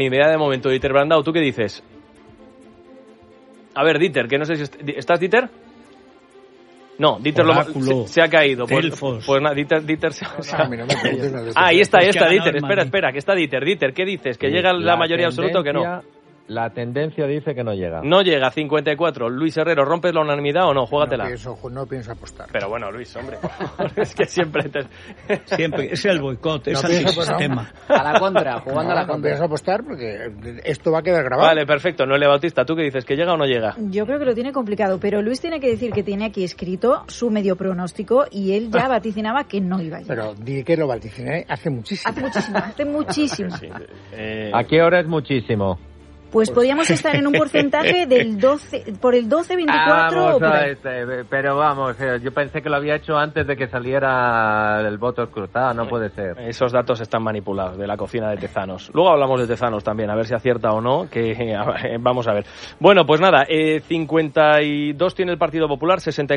idea de momento. Dieter Brandao, ¿tú qué dices? A ver, Dieter, que no sé si... ¿Estás, Dieter? No, Dieter se ha caído. Pues nada, Dieter se ha... ahí está, Dieter. Espera, que está Dieter. Dieter, ¿qué dices? ¿Que llega la mayoría absoluta o que no? La tendencia dice que no llega. No llega, 54. Luis Herrero, ¿rompes la unanimidad o no? Júgatela. No pienso apostar. Pero bueno, Luis, hombre, es que siempre... Siempre, es el boicot, es antisistema. A la contra, jugando a la contra. No pienso apostar porque esto va a quedar grabado. Vale, perfecto. Noelia Bautista, ¿tú qué dices? ¿Que llega o no llega? Yo creo que lo tiene complicado, pero Luis tiene que decir que tiene aquí escrito su medio pronóstico y él ya vaticinaba que no iba a llegar. Pero di que lo vaticiné hace muchísimo. Hace muchísimo. Sí, ¿A qué hora es muchísimo? Pues podríamos estar en un porcentaje del 12, por el 12, 24 o por ahí. Pero vamos, yo pensé que lo había hecho antes de que saliera el voto escrutado, no puede ser. Esos datos están manipulados de la cocina de Tezanos. Luego hablamos de Tezanos también, a ver si acierta o no, que vamos a ver. Bueno, pues nada, 52 tiene el Partido Popular,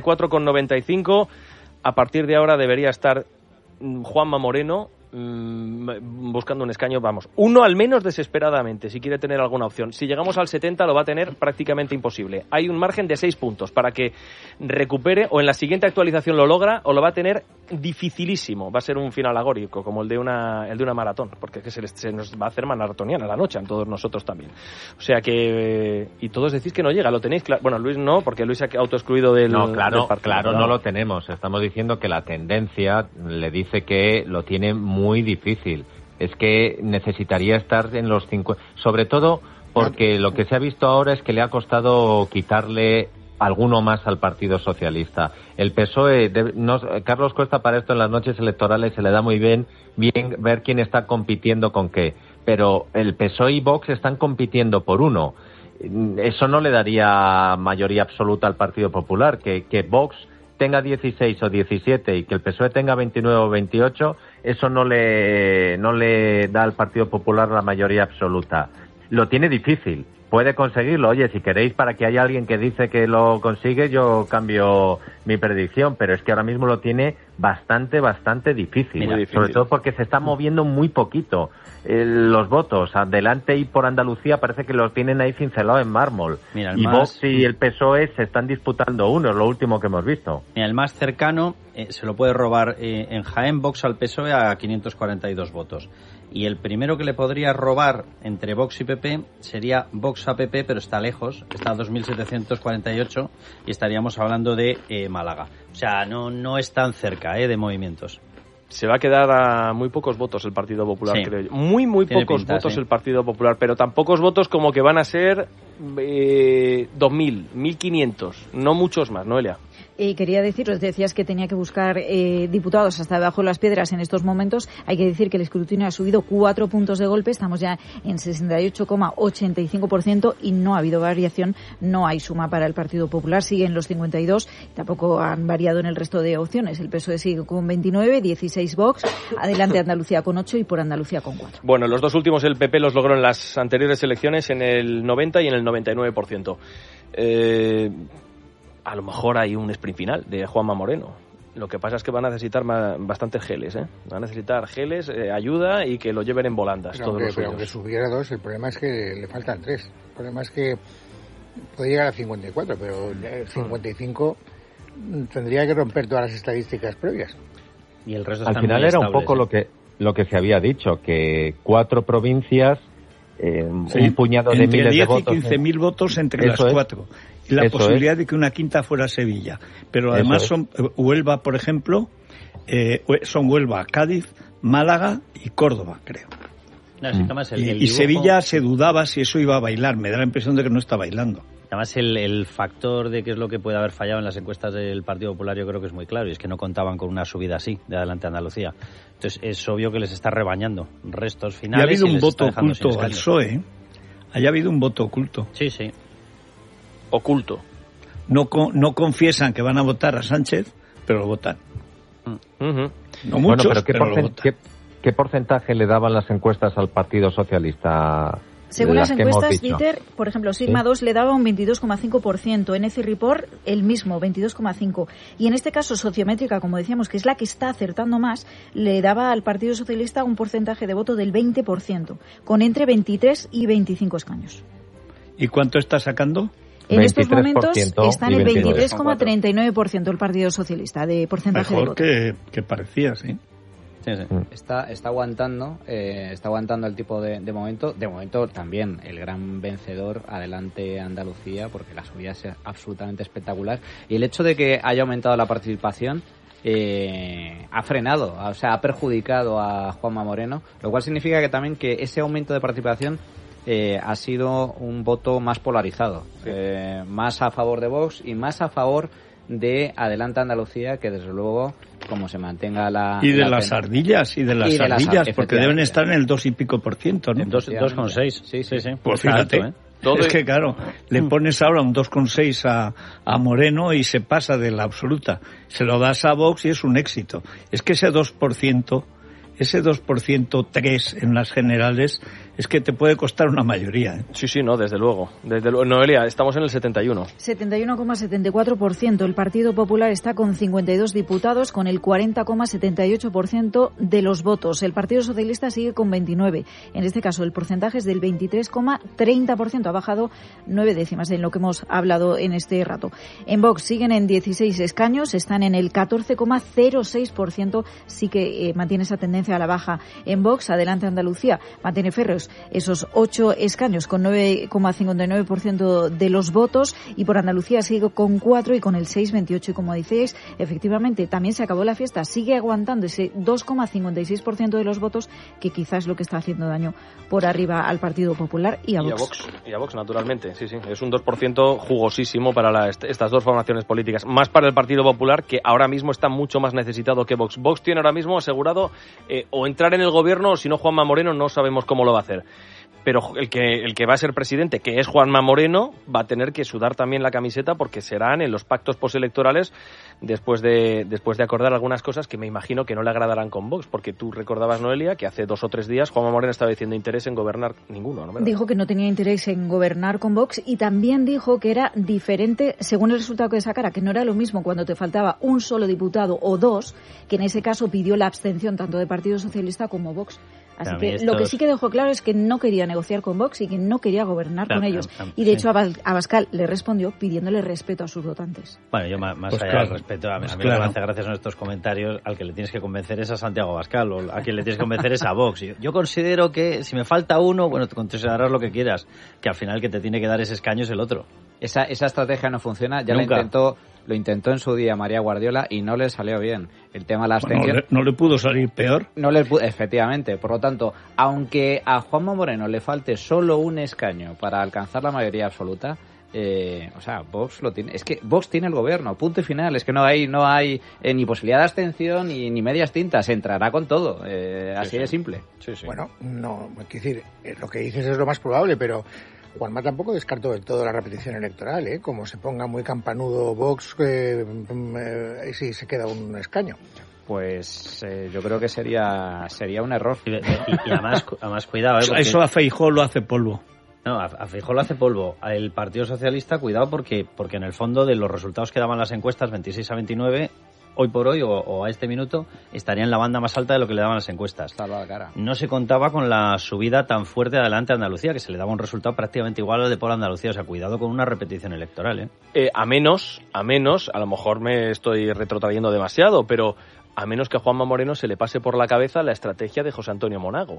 64,95. A partir de ahora debería estar Juanma Moreno buscando un escaño, vamos, uno al menos desesperadamente, si quiere tener alguna opción. Si llegamos al 70 lo va a tener prácticamente imposible. Hay un margen de 6 puntos para que recupere, o en la siguiente actualización lo logra, o lo va a tener dificilísimo. Va a ser un final agórico, como el de una maratón, porque es que se nos va a hacer maratoniana la noche, a todos nosotros también. O sea que... Y todos decís que no llega, ¿lo tenéis claro? Bueno, Luis no, porque Luis se ha autoexcluido del partido. Claro, no lo tenemos. Estamos diciendo que la tendencia le dice que lo tiene muy difícil. Es que necesitaría estar en los 50, sobre todo porque lo que se ha visto ahora es que le ha costado quitarle alguno más al Partido Socialista. El PSOE, Carlos Cuesta, para esto en las noches electorales se le da muy bien ver quién está compitiendo con qué, pero el PSOE y Vox están compitiendo por uno. Eso no le daría mayoría absoluta al Partido Popular, que Vox tenga 16 o 17 y que el PSOE tenga 29 o 28, eso no le da al Partido Popular la mayoría absoluta. Lo tiene difícil, puede conseguirlo. Oye, si queréis, para que haya alguien que dice que lo consigue, yo cambio mi predicción, pero es que ahora mismo lo tiene bastante difícil. Sobre todo porque se está moviendo muy poquito los votos. Adelante y por Andalucía parece que los tienen ahí cincelados en mármol. Y Vox y el PSOE se están disputando uno, es lo último que hemos visto. Mira, el más cercano se lo puede robar en Jaén, Vox al PSOE a 542 votos. Y el primero que le podría robar entre Vox y PP sería Vox a PP, pero está lejos, está a 2.748 y estaríamos hablando de Málaga. O sea, no es tan cerca de movimientos. Se va a quedar a muy pocos votos el Partido Popular, creo yo. Muy pocos votos el Partido Popular, pero tan pocos votos como que van a ser 2.000, 1.500, no muchos más, Noelia. Quería deciros, decías que tenía que buscar diputados hasta debajo de las piedras en estos momentos. Hay que decir que el escrutinio ha subido 4 puntos de golpe, estamos ya en 68,85% y no ha habido variación, no hay suma para el Partido Popular, sigue en los 52, tampoco han variado en el resto de opciones. El PSOE sigue con 29, 16 Vox, adelante Andalucía con 8 y por Andalucía con 4. Bueno, los dos últimos el PP los logró en las anteriores elecciones en el 90 y en el 99%. A lo mejor hay un sprint final de Juanma Moreno. Lo que pasa es que van a necesitar bastantes geles, ¿eh? Van a necesitar geles, ayuda y que lo lleven en volandas. Pero aunque subiera 2, el problema es que le faltan 3. El problema es que puede llegar a 54, pero el 55 tendría que romper todas las estadísticas previas. Y el resto al final era un poco lo que se había dicho, que 4 provincias, un puñado de miles de votos. Entre 10 y 15.000 votos entre las 4. Y la posibilidad de que una quinta fuera Sevilla. Pero además son Huelva, por ejemplo, son Huelva, Cádiz, Málaga y Córdoba, creo. Y Sevilla se dudaba si eso iba a bailar. Me da la impresión de que no está bailando. Además, el factor de qué es lo que puede haber fallado en las encuestas del Partido Popular yo creo que es muy claro, y es que no contaban con una subida así de Adelante Andalucía. Entonces es obvio que les está rebañando restos finales. Y ha habido un voto oculto al PSOE. Haya habido un voto oculto. Sí. Oculto. No confiesan que van a votar a Sánchez, pero lo votan. Uh-huh. No muchos, pero ¿qué porcentaje le daban las encuestas al Partido Socialista? Según las encuestas, Dieter, por ejemplo, Sigma 2 le daba un 22,5%, NC Report el mismo, 22,5%. Y en este caso, Sociométrica, como decíamos, que es la que está acertando más, le daba al Partido Socialista un porcentaje de voto del 20%, con entre 23 y 25 escaños. ¿Y cuánto está sacando? En estos momentos está en el 23,39% el Partido Socialista de porcentaje de voto. Mejor que parecía, sí. Sí. Está aguantando el tipo de momento. De momento también el gran vencedor, Adelante Andalucía, porque la subida es absolutamente espectacular. Y el hecho de que haya aumentado la participación ha frenado, o sea, ha perjudicado a Juanma Moreno, lo cual significa que también que ese aumento de participación ha sido un voto más polarizado, más a favor de Vox y más a favor de Adelante Andalucía, que desde luego, como se mantenga la... Y de las ardillas, porque deben estar en el 2 y pico %, ¿no? 2,6. Sí. Pues fíjate, es que claro, le pones ahora un 2,6 a Moreno y se pasa de la absoluta. Se lo das a Vox y es un éxito. Es que ese 2%, 3 en las generales, es que te puede costar una mayoría, ¿eh? Sí, no, desde luego. Noelia, estamos en el 71. 71,74%. El Partido Popular está con 52 diputados, con el 40,78% de los votos. El Partido Socialista sigue con 29. En este caso, el porcentaje es del 23,30%. Ha bajado 9 décimas en lo que hemos hablado en este rato. En Vox siguen en 16 escaños, están en el 14,06%. Sí que mantiene esa tendencia a la baja en Vox. Adelante Andalucía mantiene férreos esos 8 escaños con 9,59% de los votos, y por Andalucía sigue con 4 y con el 6,28, y como decíais, efectivamente también se acabó la fiesta, sigue aguantando ese 2,56% de los votos, que quizás es lo que está haciendo daño por arriba al Partido Popular y a Vox. Y a Vox, naturalmente, sí, es un 2% jugosísimo para estas dos formaciones políticas, más para el Partido Popular, que ahora mismo está mucho más necesitado que Vox. Vox tiene ahora mismo asegurado o entrar en el gobierno, o si no Juanma Moreno, no sabemos cómo lo va a hacer. Pero el que va a ser presidente, que es Juanma Moreno, va a tener que sudar también la camiseta, porque serán en los pactos postelectorales después de acordar algunas cosas que me imagino que no le agradarán con Vox, porque tú recordabas, Noelia, que hace 2 o 3 días Juanma Moreno estaba diciendo interés en gobernar ninguno, ¿no? Dijo que no tenía interés en gobernar con Vox, y también dijo que era diferente según el resultado que sacara, que no era lo mismo cuando te faltaba un solo diputado o 2, que en ese caso pidió la abstención tanto de Partido Socialista como Vox. Así que lo que sí que dejó claro es que no quería negociar con Vox y que no quería gobernar con ellos. Y de hecho Abascal le respondió pidiéndole respeto a sus votantes. Bueno, yo más allá del respeto, a mí lo que me hace gracia son estos comentarios. Al que le tienes que convencer es a Santiago Abascal, o a quien le tienes que convencer es a Vox. Yo considero que si me falta uno, bueno, te considerarás lo que quieras, que al final que te tiene que dar ese escaño es el otro. Esa estrategia no funciona, ya Nunca. Lo intentó en su día María Guardiola y no le salió bien. El tema de la abstención... ¿No le pudo salir peor? Efectivamente. Por lo tanto, aunque a Juanma Moreno le falte solo un escaño para alcanzar la mayoría absoluta, Vox lo tiene. Es que Vox tiene el gobierno, punto y final. Es que no hay ni posibilidad de abstención ni medias tintas. Entrará con todo. Así de simple. Sí. Bueno, no, quiero decir, lo que dices es lo más probable, pero Juanma tampoco descartó del todo la repetición electoral, ¿eh? Como se ponga muy campanudo Vox, si se queda un escaño. Pues yo creo que sería un error. Y además cuidado, porque... Eso a Feijóo lo hace polvo. No, a Feijóo lo hace polvo. El Partido Socialista, cuidado, porque en el fondo de los resultados que daban las encuestas, 26 a 29... hoy por hoy o a este minuto estaría en la banda más alta de lo que le daban las encuestas. No se contaba con la subida tan fuerte adelante a Andalucía, que se le daba un resultado prácticamente igual al de por Andalucía. O sea, cuidado con una repetición electoral, a menos, a lo mejor me estoy retrotrayendo demasiado, pero a menos que a Juanma Moreno se le pase por la cabeza la estrategia de José Antonio Monago.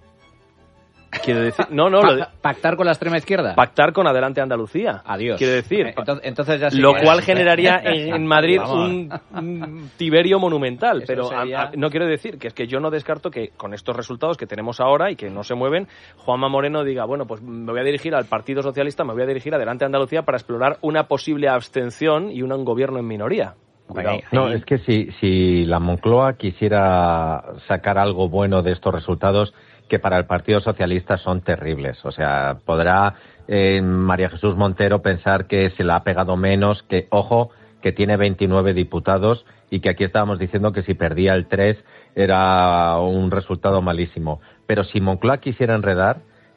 Quiero decir, pactar con la extrema izquierda. Pactar con Adelante Andalucía. Adiós. Quiero decir, entonces ya lo cual generaría en Madrid un Tiberio monumental. Pero sería... no quiero decir que es que yo no descarto que con estos resultados que tenemos ahora y que no se mueven, Juanma Moreno diga, bueno, pues me voy a dirigir al Partido Socialista, me voy a dirigir a Adelante Andalucía para explorar una posible abstención y un gobierno en minoría. No, es que si la Moncloa quisiera sacar algo bueno de estos resultados, que para el Partido Socialista son terribles. O sea, podrá María Jesús Montero pensar que se la ha pegado menos, que, ojo, que tiene 29 diputados y que aquí estábamos diciendo que si perdía el 3 era un resultado malísimo. Pero si Moncloa quisiera enredar,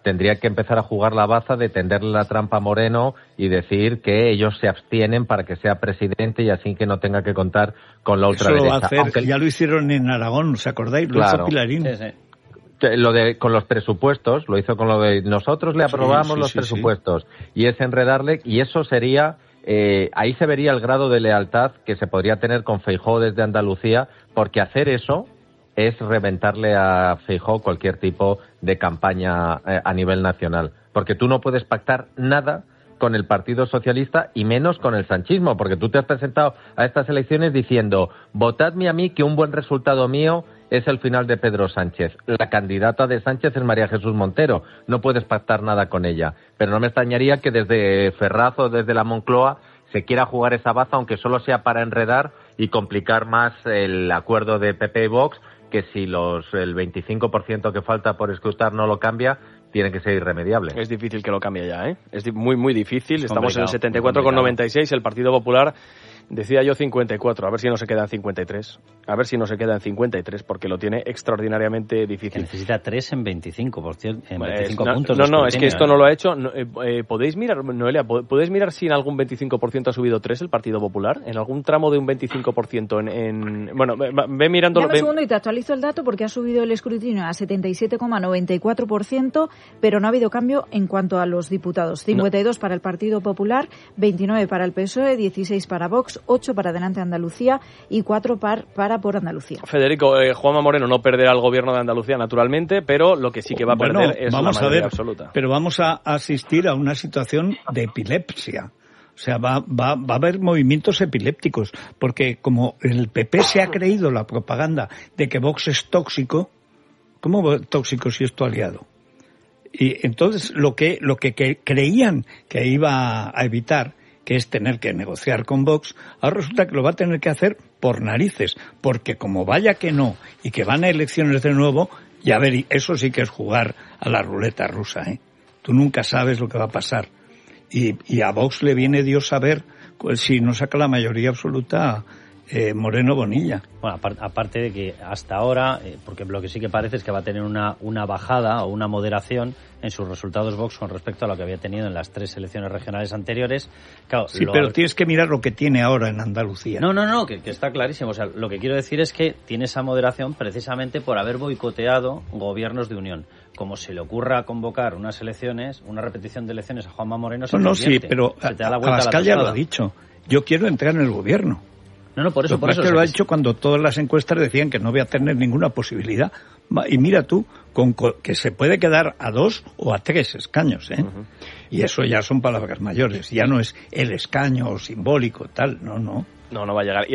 tendría que empezar a jugar la baza de tenderle la trampa a Moreno y decir que ellos se abstienen para que sea presidente y así que no tenga que contar con la ultraderecha. Eso lo va a hacer, aunque ya lo hicieron en Aragón, ¿os acordáis? Lo hizo Pilarín. Sí. Con los presupuestos, lo hizo con lo de nosotros le aprobamos los presupuestos y es enredarle, y eso sería, ahí se vería el grado de lealtad que se podría tener con Feijóo desde Andalucía, porque hacer eso es reventarle a Feijóo cualquier tipo de campaña a nivel nacional, porque tú no puedes pactar nada con el Partido Socialista y menos con el sanchismo, porque tú te has presentado a estas elecciones diciendo votadme a mí que un buen resultado mío es el final de Pedro Sánchez. La candidata de Sánchez es María Jesús Montero. No puedes pactar nada con ella. Pero no me extrañaría que desde Ferraz o desde la Moncloa se quiera jugar esa baza, aunque solo sea para enredar y complicar más el acuerdo de PP y Vox, que si el 25% que falta por escrutar no lo cambia, tiene que ser irremediable. Es difícil que lo cambie ya, ¿eh? Es muy, muy difícil. Estamos en el 74,96. El Partido Popular decía yo 54. A ver si no se queda en 53. A ver si no se queda en 53, porque lo tiene extraordinariamente difícil. Que necesita 3 en 25, por cierto, en 25 puntos. No, es que esto no lo ha hecho. ¿Podéis mirar, Noelia, podéis mirar si en algún 25% ha subido 3 el Partido Popular? ¿En algún tramo de un 25%? Bueno, ve mirando... Dame un segundo y te actualizo el dato, porque ha subido el escrutinio a 77,94%, pero no ha habido cambio en cuanto a los diputados. 52 para el Partido Popular, 29 para el PSOE, 16 para Vox, 8 para Adelante Andalucía y 4 para Por Andalucía. Federico, Juanma Moreno no perderá el gobierno de Andalucía, naturalmente, pero lo que sí que va a perder es la mayoría absoluta. Pero vamos a asistir a una situación de epilepsia. O sea, va a haber movimientos epilépticos, porque como el PP se ha creído la propaganda de que Vox es tóxico, ¿cómo tóxico si es tu aliado? Y entonces lo que creían que iba a evitar, que es tener que negociar con Vox, ahora resulta que lo va a tener que hacer por narices, porque como vaya que no, y que van a elecciones de nuevo, ya ver, eso sí que es jugar a la ruleta rusa, ¿eh? Tú nunca sabes lo que va a pasar. Y a Vox le viene Dios saber si no saca la mayoría absoluta Moreno Bonilla. Bueno, aparte de que hasta ahora, porque lo que sí que parece es que va a tener una bajada o una moderación en sus resultados Vox con respecto a lo que había tenido en las 3 elecciones regionales anteriores. Claro, sí, pero tienes que mirar lo que tiene ahora en Andalucía. No, que está clarísimo. O sea, lo que quiero decir es que tiene esa moderación precisamente por haber boicoteado gobiernos de unión. Como se le ocurra convocar unas elecciones, una repetición de elecciones a Juanma Moreno... No, sí, pero Abascal ya lo ha dicho. Yo quiero entrar en el gobierno. No, por eso. Que lo ha hecho cuando todas las encuestas decían que no voy a tener ninguna posibilidad. Y mira tú, que se puede quedar a 2 o a 3 escaños, ¿eh? Uh-huh. Y eso ya son palabras mayores. Ya no es el escaño simbólico, tal. No. No va a llegar.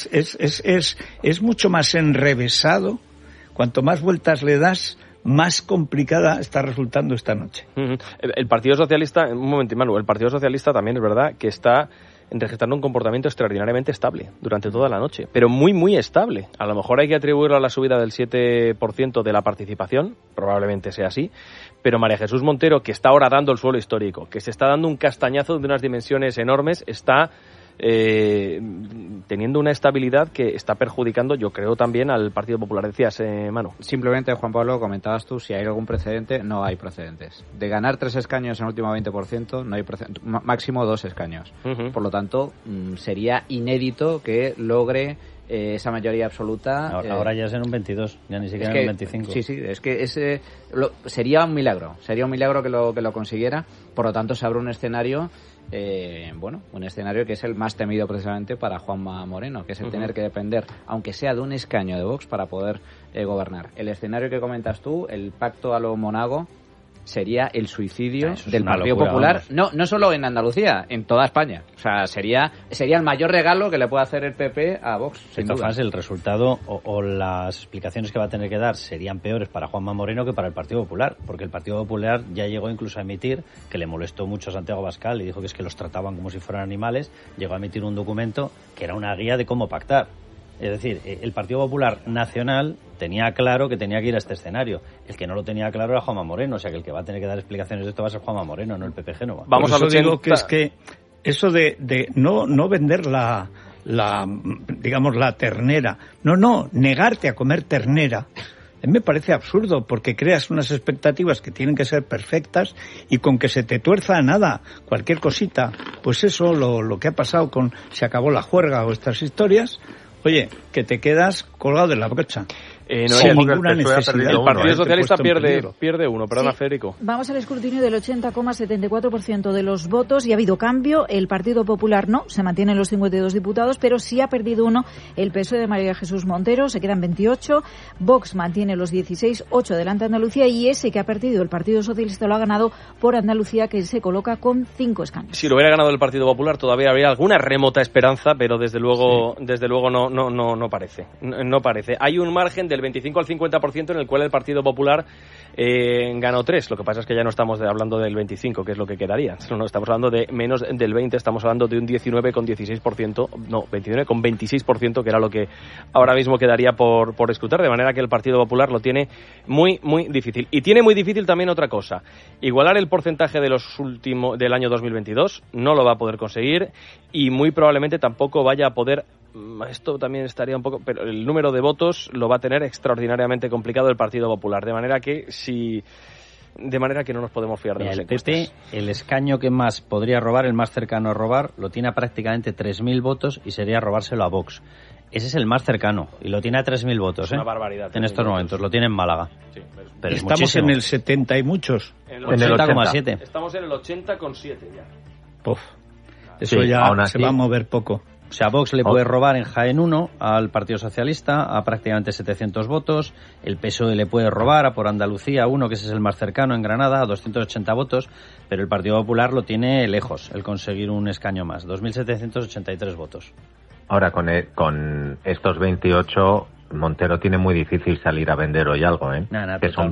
Es mucho más enrevesado. Cuanto más vueltas le das, más complicada está resultando esta noche. Uh-huh. El Partido Socialista, un momento, Manu, el Partido Socialista también es verdad que está registrando un comportamiento extraordinariamente estable durante toda la noche, pero muy, muy estable. A lo mejor hay que atribuirlo a la subida del 7% de la participación, probablemente sea así, pero María Jesús Montero, que está ahora dando el suelo histórico, que se está dando un castañazo de unas dimensiones enormes, está teniendo una estabilidad que está perjudicando, yo creo, también al Partido Popular. Decías, Manu. Simplemente, Juan Pablo, comentabas tú, si hay algún precedente, no hay precedentes. De ganar 3 escaños en el último 20%, no hay máximo 2 escaños. Uh-huh. Por lo tanto, sería inédito que logre esa mayoría absoluta. Ahora ya es en un 22, ya ni siquiera en un 25. Sí, es que sería un milagro que lo consiguiera. Por lo tanto, se abre un escenario un escenario que es el más temido precisamente para Juanma Moreno, que es el tener que depender, aunque sea de un escaño de Vox, para poder gobernar. El escenario que comentas tú, el pacto a lo Monago, sería el suicidio del Partido Popular, no solo en Andalucía, en toda España. O sea, sería el mayor regalo que le puede hacer el PP a Vox, sin duda. Además, el resultado o las explicaciones que va a tener que dar serían peores para Juanma Moreno que para el Partido Popular, porque el Partido Popular ya llegó incluso a emitir, que le molestó mucho a Santiago Abascal y dijo que es que los trataban como si fueran animales, llegó a emitir un documento que era una guía de cómo pactar. Es decir, el Partido Popular Nacional tenía claro que tenía que ir a este escenario. El que no lo tenía claro era Juanma Moreno, o sea que el que va a tener que dar explicaciones de esto va a ser Juanma Moreno, no el PP Génova. Vamos a digo que es que eso de no vender la ternera, negarte a comer ternera, Me parece absurdo, porque creas unas expectativas que tienen que ser perfectas y con que se te tuerza nada, cualquier cosita. Pues eso, lo que ha pasado con se acabó la juerga o estas historias, oye, que te quedas colgado de la brocha. Sin ninguna necesidad. El Partido Socialista pierde uno, perdona, Federico. Vamos al escrutinio del 80,74% de los votos y ha habido cambio. El Partido Popular no, se mantienen los 52 diputados, pero sí ha perdido uno el PSOE de María Jesús Montero, se quedan 28. Vox mantiene los 16, 8 adelante Andalucía, y ese que ha perdido el Partido Socialista lo ha ganado por Andalucía, que se coloca con 5 escaños. Si lo hubiera ganado el Partido Popular todavía habría alguna remota esperanza, pero desde luego no parece. No parece. Hay un margen del 25 al 50% en el cual el Partido Popular ganó 3. Lo que pasa es que ya no estamos hablando del 25, que es lo que quedaría. No estamos hablando de menos del 20, estamos hablando de un 19,16%, no, 29,26%, que era lo que ahora mismo quedaría por escrutar, de manera que el Partido Popular lo tiene muy, muy difícil. Y tiene muy difícil también otra cosa: igualar el porcentaje del año 2022, no lo va a poder conseguir, y muy probablemente tampoco vaya a poder. Esto también estaría un poco, pero el número de votos lo va a tener extraordinariamente complicado el Partido Popular, de manera que no nos podemos fiar de las encuestas. El PP, el escaño que más podría robar, el más cercano a robar, lo tiene a prácticamente 3.000 votos y sería robárselo a Vox. Ese es el más cercano y lo tiene a 3.000 votos. Es una barbaridad. En estos momentos, lo tiene en Málaga. Sí, pero estamos muchísimo. En el 70 y muchos. En el 80,7. Estamos en el 80,7 ya. Puf, eso ya se va a mover poco. O sea, Vox le puede robar en Jaén 1 al Partido Socialista a prácticamente 700 votos. El PSOE le puede robar a por Andalucía 1, que ese es el más cercano, en Granada, a 280 votos. Pero el Partido Popular lo tiene lejos, el conseguir un escaño más, 2.783 votos. Ahora, con estos 28, Montero tiene muy difícil salir a vender hoy algo, ¿eh? Que son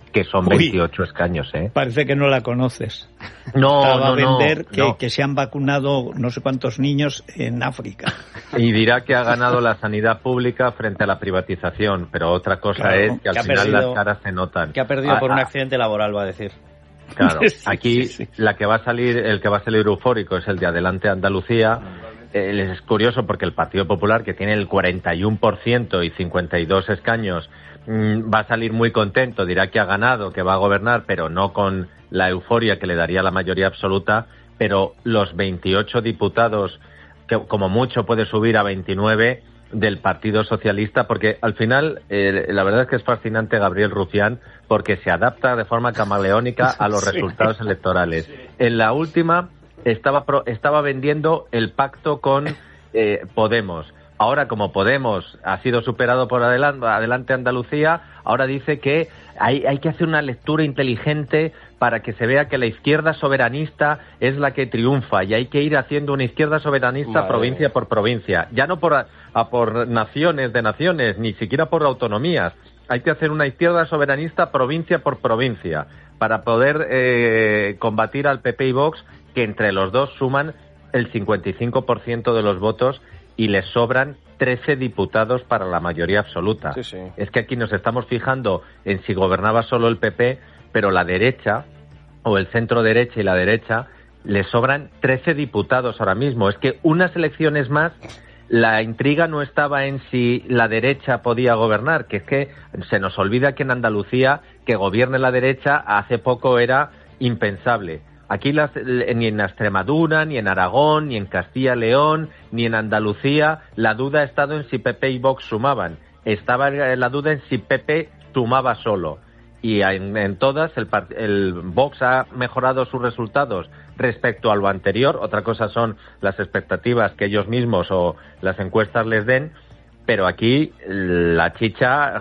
28 escaños, ¿eh? Parece que no la conoces. Va a vender que se han vacunado no sé cuántos niños en África. Y dirá que ha ganado la sanidad pública frente a la privatización, pero otra cosa es que al final las caras se notan. Que ha perdido por un accidente laboral, va a decir. Claro, aquí el que va a salir eufórico es el de Adelante Andalucía. Es curioso porque el Partido Popular, que tiene el 41% y 52 escaños, va a salir muy contento, dirá que ha ganado, que va a gobernar, pero no con la euforia que le daría la mayoría absoluta. Pero los 28 diputados, que como mucho puede subir a 29 del Partido Socialista, porque al final la verdad es que es fascinante Gabriel Rufián, porque se adapta de forma camaleónica a los resultados electorales. En la última estaba vendiendo el pacto con Podemos. Ahora, como Podemos ha sido superado por Adelante Andalucía, ahora dice que hay que hacer una lectura inteligente para que se vea que la izquierda soberanista es la que triunfa, y hay que ir haciendo una izquierda soberanista provincia por provincia, ya no por naciones de naciones, ni siquiera por autonomías. Hay que hacer una izquierda soberanista provincia por provincia para poder combatir al PP y Vox, que entre los dos suman el 55% de los votos y les sobran 13 diputados para la mayoría absoluta. Sí, sí. Es que aquí nos estamos fijando en si gobernaba solo el PP, pero la derecha, o el centro derecha y la derecha, les sobran 13 diputados ahora mismo. Es que unas elecciones más, la intriga no estaba en si la derecha podía gobernar, que es que se nos olvida que en Andalucía que gobierne la derecha hace poco era impensable. Aquí ni en Extremadura, ni en Aragón, ni en Castilla y León, ni en Andalucía, la duda ha estado en si PP y Vox sumaban. Estaba la duda en si PP sumaba solo. Y en todas, el Vox ha mejorado sus resultados respecto a lo anterior. Otra cosa son las expectativas que ellos mismos o las encuestas les den. Pero aquí la chicha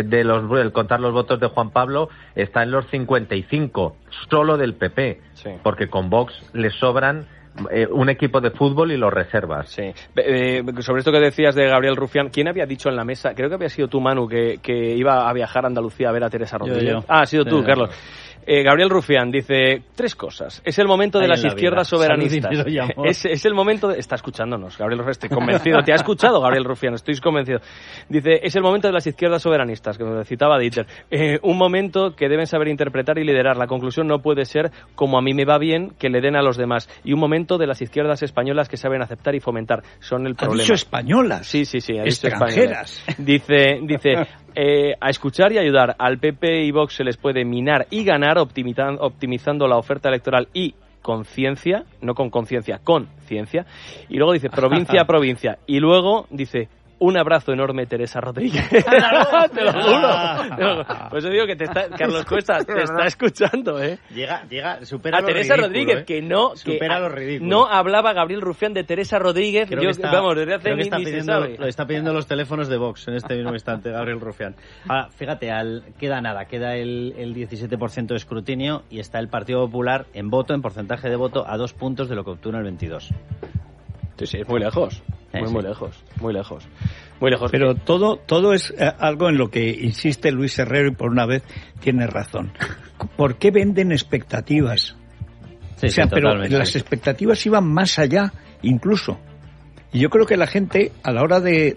el contar los votos de Juan Pablo está en los 55, solo del PP, sí. Porque con Vox les sobran un equipo de fútbol y los reservas. Sí. Sobre esto que decías de Gabriel Rufián, ¿quién había dicho en la mesa? Creo que había sido tú, Manu, que iba a viajar a Andalucía a ver a Teresa Rodríguez. Yo. Ha sido tú, Carlos. Gabriel Rufián dice 3 cosas. Es el momento de las izquierdas soberanistas. Es el momento Está escuchándonos, Gabriel Rufián, estoy convencido. ¿Te ha escuchado, Gabriel Rufián? Estoy convencido. Dice, es el momento de las izquierdas soberanistas, que nos citaba Dieter. Un momento que deben saber interpretar y liderar. La conclusión no puede ser, como a mí me va bien, que le den a los demás. Y un momento de las izquierdas españolas que saben aceptar y fomentar. Son el problema. ¿Ha dicho españolas? Sí. Extranjeras. Dice a escuchar y ayudar. Al PP y Vox se les puede minar y ganar optimizando la oferta electoral y con ciencia, no con conciencia, con ciencia. Y luego dice provincia a provincia. Y luego dice... Un abrazo enorme, Teresa Rodríguez. Te lo juro. Por eso digo que Carlos Cuesta te está escuchando, ¿eh? Llega, supera a Teresa ridículo, Rodríguez, que no... Supera lo ridículo. No hablaba Gabriel Rufián de Teresa Rodríguez. Desde hace ni se sabe. Lo está pidiendo los teléfonos de Vox en este mismo instante, Gabriel Rufián. Ahora, fíjate, queda el 17% de escrutinio y está el Partido Popular en porcentaje de voto, a 2 puntos de lo que obtuvo en el 22. Sí, es muy lejos. Muy lejos. Pero todo es algo en lo que insiste Luis Herrero y por una vez tiene razón. ¿Por qué venden expectativas? Pero las expectativas iban más allá, incluso. Y yo creo que la gente, a la hora de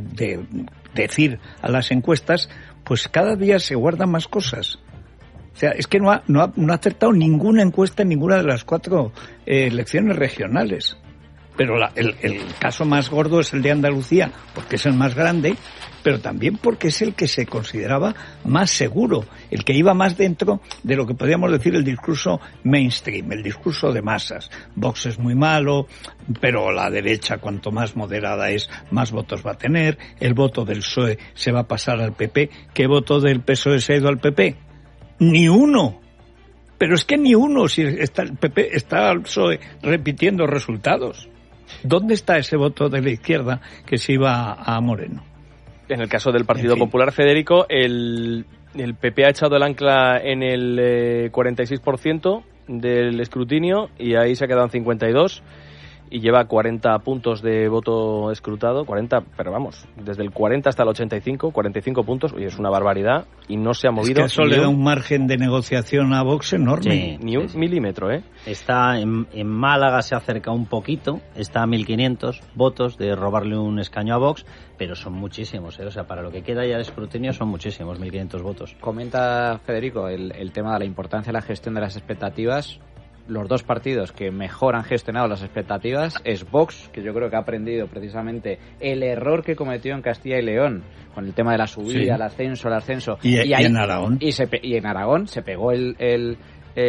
decir a las encuestas, pues cada día se guardan más cosas. O sea, es que no ha acertado ninguna encuesta en ninguna de las 4 elecciones regionales. Pero el caso más gordo es el de Andalucía, porque es el más grande, pero también porque es el que se consideraba más seguro, el que iba más dentro de lo que podríamos decir el discurso mainstream, el discurso de masas. Vox es muy malo, pero la derecha, cuanto más moderada es, más votos va a tener. El voto del PSOE se va a pasar al PP. ¿Qué voto del PSOE se ha ido al PP? ¡Ni uno! Pero es que ni uno, si está el PP, está el PSOE repitiendo resultados. ¿Dónde está ese voto de la izquierda que se iba a Moreno? En el caso del Partido Popular, Federico, el PP ha echado el ancla en el 46% del escrutinio y ahí se ha quedado en 52 y lleva 40 puntos de voto escrutado, 40, pero vamos, desde el 40 hasta el 85, 45 puntos, oye, es una barbaridad y no se ha movido. Es que eso le da un margen de negociación a Vox enorme. Ni un milímetro, ¿eh? Está en Málaga, se acerca un poquito, está a 1.500 votos de robarle un escaño a Vox, pero son muchísimos, ¿eh? O sea, para lo que queda ya de escrutinio son muchísimos, 1.500 votos. Comenta Federico el tema de la importancia de la gestión de las expectativas. Los 2 partidos que mejor han gestionado las expectativas es Vox, que yo creo que ha aprendido precisamente el error que cometió en Castilla y León con el tema de la subida, el ascenso. Y en Aragón. Y en Aragón se pegó el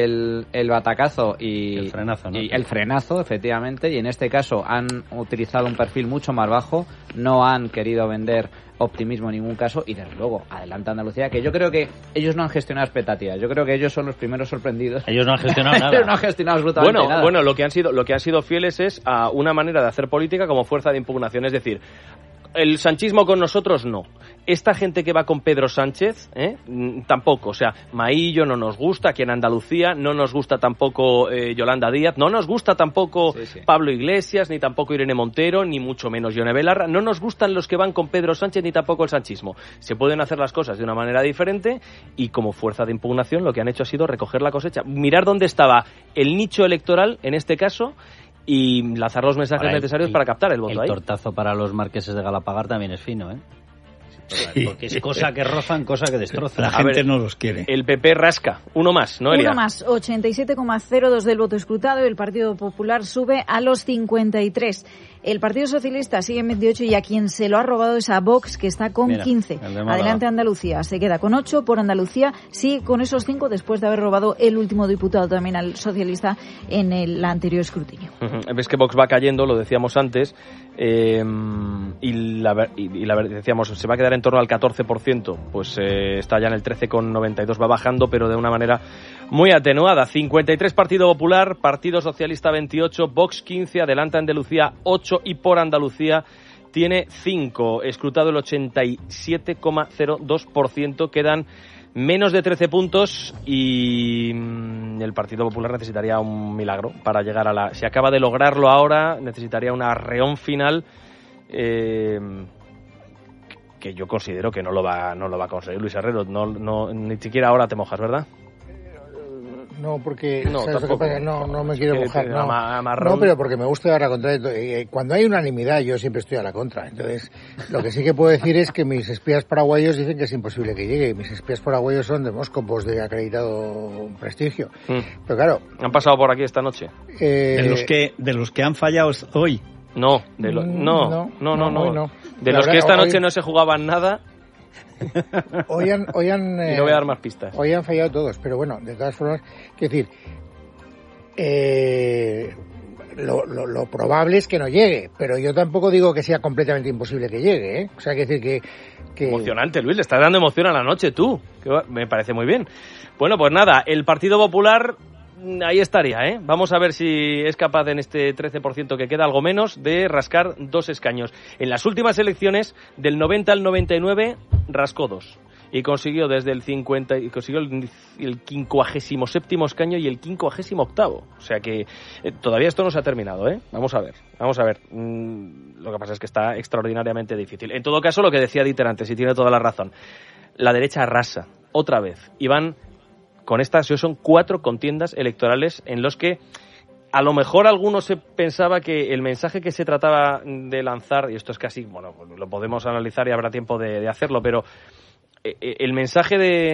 batacazo y el frenazo, ¿no? Y el frenazo, efectivamente, y en este caso han utilizado un perfil mucho más bajo, no han querido vender optimismo en ningún caso y desde luego adelanta Andalucía, que yo creo que ellos no han gestionado expectativas, yo creo que ellos son los primeros sorprendidos. Ellos no han gestionado nada. Ellos no han gestionado absolutamente nada. Bueno, lo que han sido fieles es a una manera de hacer política como fuerza de impugnación, es decir, el sanchismo con nosotros no. Esta gente que va con Pedro Sánchez, tampoco. O sea, Maillo no nos gusta, aquí en Andalucía no nos gusta tampoco Yolanda Díaz, no nos gusta tampoco Pablo Iglesias, ni tampoco Irene Montero, ni mucho menos Yone Belarra. No nos gustan los que van con Pedro Sánchez, ni tampoco el sanchismo. Se pueden hacer las cosas de una manera diferente y como fuerza de impugnación lo que han hecho ha sido recoger la cosecha. Mirar dónde estaba el nicho electoral, en este caso, y lanzar los mensajes necesarios para captar el voto ahí. El tortazo para los marqueses de Galapagar también es fino, ¿eh? Sí. Porque es cosa que rozan, cosa que destrozan. La gente no los quiere. El PP rasca. Uno más, ¿no, Elia? Uno más, 87,02 del voto escrutado y el Partido Popular sube a los 53. El Partido Socialista sigue en 28 y a quien se lo ha robado es a Vox, que está con 15. Adelante Andalucía, se queda con 8. Por Andalucía sigue con esos 5 después de haber robado el último diputado también al socialista en el anterior escrutinio. Ves que Vox va cayendo, lo decíamos antes, decíamos, se va a quedar en torno al 14%, pues está ya en el 13,92, va bajando, pero de una manera muy atenuada. 53 Partido Popular, Partido Socialista 28, Vox 15, adelante Andalucía 8 y por Andalucía tiene 5, escrutado el 87,02%, quedan menos de 13 puntos y el Partido Popular necesitaría un milagro para llegar a la... Si acaba de lograrlo ahora, necesitaría un arreón final que yo considero que no lo va a conseguir Luis Herrero. No, ni siquiera ahora te mojas, ¿verdad? No, porque no, ¿sabes lo que pasa? No me quiero mojar. No, pero porque me gusta dar la contra. Cuando hay unanimidad, yo siempre estoy a la contra. Entonces, lo que sí que puedo decir es que mis espías paraguayos dicen que es imposible que llegue. Mis espías paraguayos son de Móscopos, de acreditado prestigio. Pero claro... ¿Han pasado por aquí esta noche? De los que han fallado hoy. No. De los que esta noche no se jugaban nada... Hoy han y no voy a dar más pistas. Hoy han fallado todos, pero bueno, de todas formas, quiero decir, lo probable es que no llegue, pero yo tampoco digo que sea completamente imposible que llegue, ¿eh? O sea, quiero decir que... Emocionante, Luis, le estás dando emoción a la noche tú, que me parece muy bien. Bueno, pues nada, el Partido Popular ahí estaría, ¿eh? Vamos a ver si es capaz en este 13% que queda, algo menos, de rascar 2 escaños. En las últimas elecciones, del 90 al 99, rascó 2. Y consiguió desde el 50, y consiguió el 57º escaño y el 58º. O sea que todavía esto no se ha terminado, ¿eh? Vamos a ver. Lo que pasa es que está extraordinariamente difícil. En todo caso, lo que decía Dieter antes, y tiene toda la razón, la derecha arrasa, otra vez. Y van... Con estas son 4 contiendas electorales en los que a lo mejor alguno se pensaba que el mensaje que se trataba de lanzar, y esto es casi, bueno, lo podemos analizar y habrá tiempo de hacerlo, pero el mensaje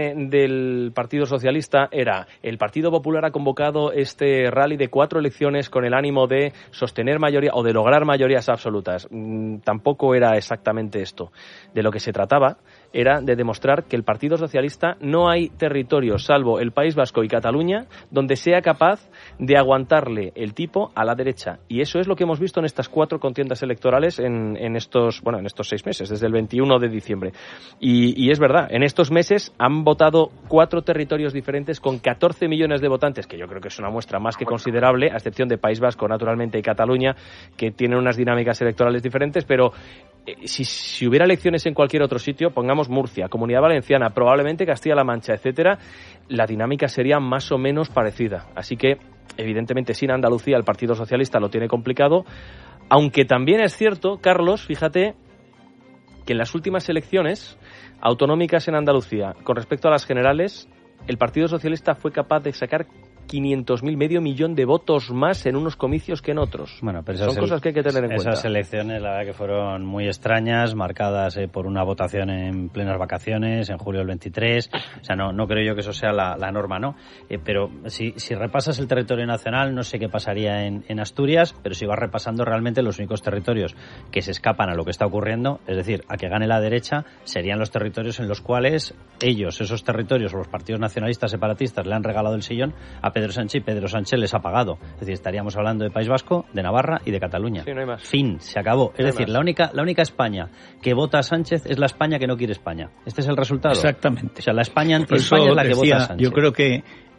del Partido Socialista era: el Partido Popular ha convocado este rally de 4 elecciones con el ánimo de sostener mayoría o de lograr mayorías absolutas. Tampoco era exactamente esto. De lo que se trataba era de demostrar que el Partido Socialista no hay territorio, salvo el País Vasco y Cataluña, donde sea capaz de aguantarle el tipo a la derecha. Y eso es lo que hemos visto en estas 4 contiendas electorales en estos 6 meses, desde el 21 de diciembre. Y es verdad, en estos meses han votado 4 territorios diferentes con 14 millones de votantes, que yo creo que es una muestra más que considerable, a excepción de País Vasco, naturalmente, y Cataluña, que tienen unas dinámicas electorales diferentes, pero si hubiera elecciones en cualquier otro sitio, pongamos Murcia, Comunidad Valenciana, probablemente Castilla-La Mancha, etcétera, la dinámica sería más o menos parecida. Así que, evidentemente, sin Andalucía el Partido Socialista lo tiene complicado, aunque también es cierto, Carlos, fíjate, que en las últimas elecciones autonómicas en Andalucía, con respecto a las generales, el Partido Socialista fue capaz de sacar 500.000, medio millón de votos más en unos comicios que en otros. Bueno, pero son cosas que hay que tener en cuenta. Esas elecciones, la verdad, que fueron muy extrañas, marcadas por una votación en plenas vacaciones, en julio del 23. O sea, no creo yo que eso sea la norma, ¿no? Pero si repasas el territorio nacional, no sé qué pasaría en Asturias, pero si vas repasando, realmente los únicos territorios que se escapan a lo que está ocurriendo, es decir, a que gane la derecha, serían los territorios en los cuales esos territorios o los partidos nacionalistas separatistas le han regalado el sillón a Pedro Sánchez, y Pedro Sánchez les ha pagado. Es decir, estaríamos hablando de País Vasco, de Navarra y de Cataluña. Sí, no hay más. Fin, se acabó. Es decir, la única España que vota a Sánchez es la España que no quiere España. Este es el resultado. Exactamente. O sea, la España anti-España es la que vota a Sánchez. Yo creo que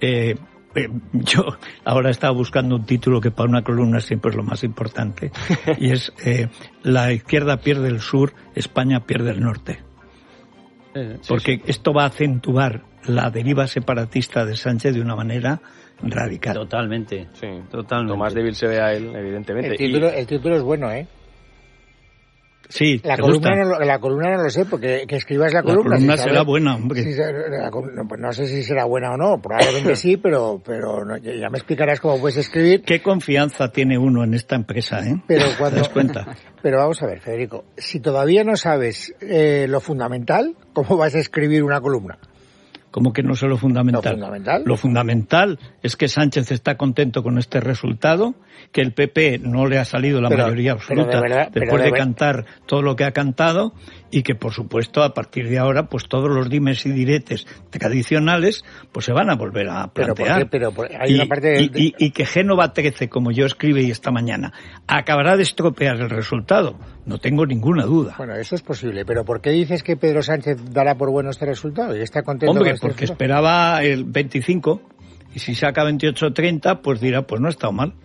yo ahora estaba buscando un título que para una columna siempre es lo más importante, y es la izquierda pierde el sur, España pierde el norte. Porque esto va a acentuar la deriva separatista de Sánchez de una manera radical. Totalmente. Sí, totalmente. Lo más débil se ve a él, evidentemente. El título es bueno, ¿eh? Sí, la columna no lo sé, porque que escribas la columna. La columna será buena, hombre. Pues no sé si será buena o no, probablemente sí, pero no, ya me explicarás cómo puedes escribir. Qué confianza tiene uno en esta empresa, ¿eh? Pero ¿Te das cuenta? Pero vamos a ver, Federico, si todavía no sabes lo fundamental, ¿cómo vas a escribir una columna? ¿Cómo que no sé lo fundamental? Lo fundamental es que Sánchez está contento con este resultado, que el PP no le ha salido la mayoría absoluta después de cantar todo lo que ha cantado, y que, por supuesto, a partir de ahora, pues todos los dimes y diretes tradicionales pues se van a volver a plantear. Hay una parte y que Génova 13, como yo escribí esta mañana, acabará de estropear el resultado. No tengo ninguna duda. Bueno, eso es posible, pero ¿por qué dices que Pedro Sánchez dará por bueno este resultado y está contento? Hombre, con este porque resultado? Esperaba el 25, y si saca 28-30, pues dirá, pues no ha estado mal.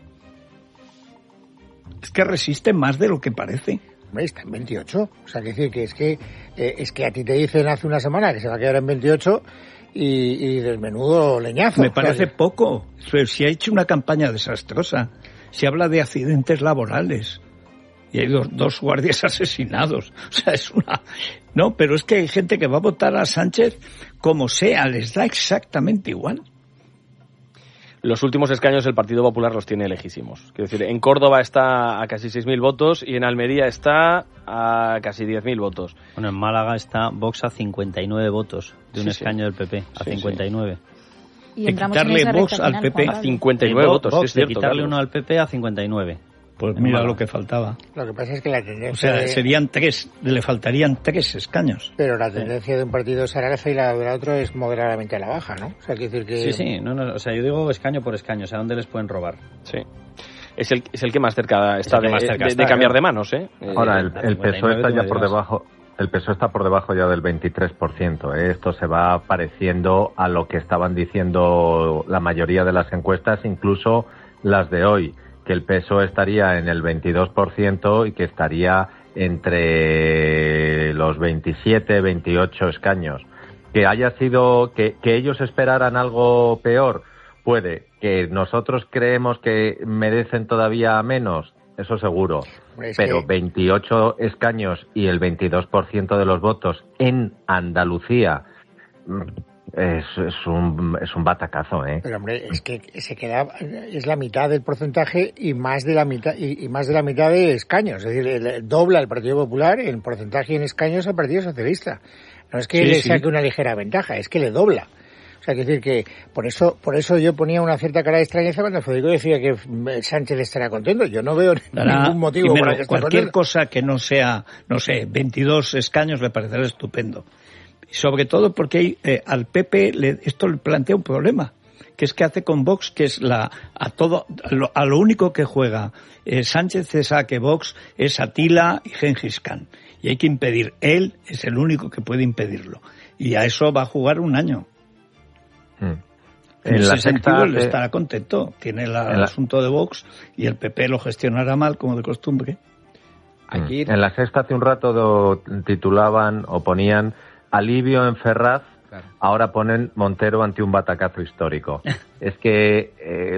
Es que resiste más de lo que parece. Hombre, está en 28. O sea, decir que es que a ti te dicen hace una semana que se va a quedar en 28 y del menudo leñazo. Me parece poco. Si ha hecho una campaña desastrosa, se habla de accidentes laborales y hay dos guardias asesinados. O sea, es una... No, pero es que hay gente que va a votar a Sánchez como sea, les da exactamente igual. Los últimos escaños el Partido Popular los tiene lejísimos. Quiero decir, en Córdoba está a casi 6.000 votos y en Almería está a casi 10.000 votos. Bueno, en Málaga está Vox a 59 votos de un escaño del PP, a 59. Y de quitarle Vox al PP a 59 votos, Vox, es cierto. De quitarle Carlos. uno al PP a 59. Pues mira lo que faltaba. Lo que pasa es que la tendencia... O sea, serían 3, le faltarían 3 escaños. Pero la tendencia de un partido es a la alza y la del otro es moderadamente a la baja, ¿no? O sea, quiere decir que... Sí, no, o sea, yo digo escaño por escaño, o sea, ¿dónde les pueden robar? Sí. Es el que más cerca está de cambiar de manos, ¿eh? Ahora, el PSOE está ya por debajo... El PSOE está por debajo ya del 23%. Esto se va pareciendo a lo que estaban diciendo la mayoría de las encuestas, incluso las de hoy, que el PSOE estaría en el 22% y que estaría entre los 27, 28 escaños. Que haya sido, que ellos esperaran algo peor, puede. Que nosotros creemos que merecen todavía menos, eso seguro. Pero 28 escaños y el 22% de los votos en Andalucía es un batacazo, ¿eh? Pero hombre, es que es la mitad del porcentaje y más de la mitad de escaños, es decir, dobla el Partido Popular en porcentaje y en escaños al Partido Socialista. No es que le saque una ligera ventaja, es que le dobla. O sea, quiero decir que por eso yo ponía una cierta cara de extrañeza cuando Federico decía que Sánchez estará contento. Yo no veo ningún motivo para que esté cualquier contento. Cosa que no sea, 22 escaños le parecerá estupendo. Y sobre todo porque al PP esto le plantea un problema, que es que hace con Vox, que es a lo único que juega Sánchez es a que Vox es Atila y Gengis Khan. Y hay que impedir. Él es el único que puede impedirlo. Y a eso va a jugar un año. En ese sentido él estará contento. Tiene el asunto de Vox y el PP lo gestionará mal, como de costumbre. Aquí... En La Sexta hace un rato titulaban o ponían alivio en Ferraz, claro. Ahora ponen Montero ante un batacazo histórico. Es que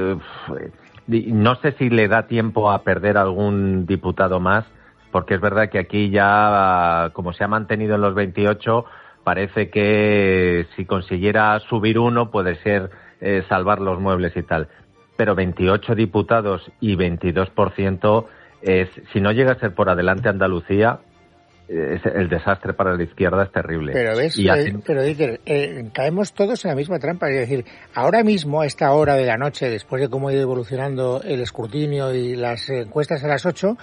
no sé si le da tiempo a perder algún diputado más, porque es verdad que aquí ya, como se ha mantenido en los 28, parece que si consiguiera subir uno puede ser salvar los muebles y tal. Pero 28 diputados y 22%, si no llega a ser por adelante Andalucía, el desastre para la izquierda es terrible. Pero ves, pero Dieter, caemos todos en la misma trampa. Es decir, ahora mismo, a esta hora de la noche, después de cómo ha ido evolucionando el escrutinio y las encuestas a las 8,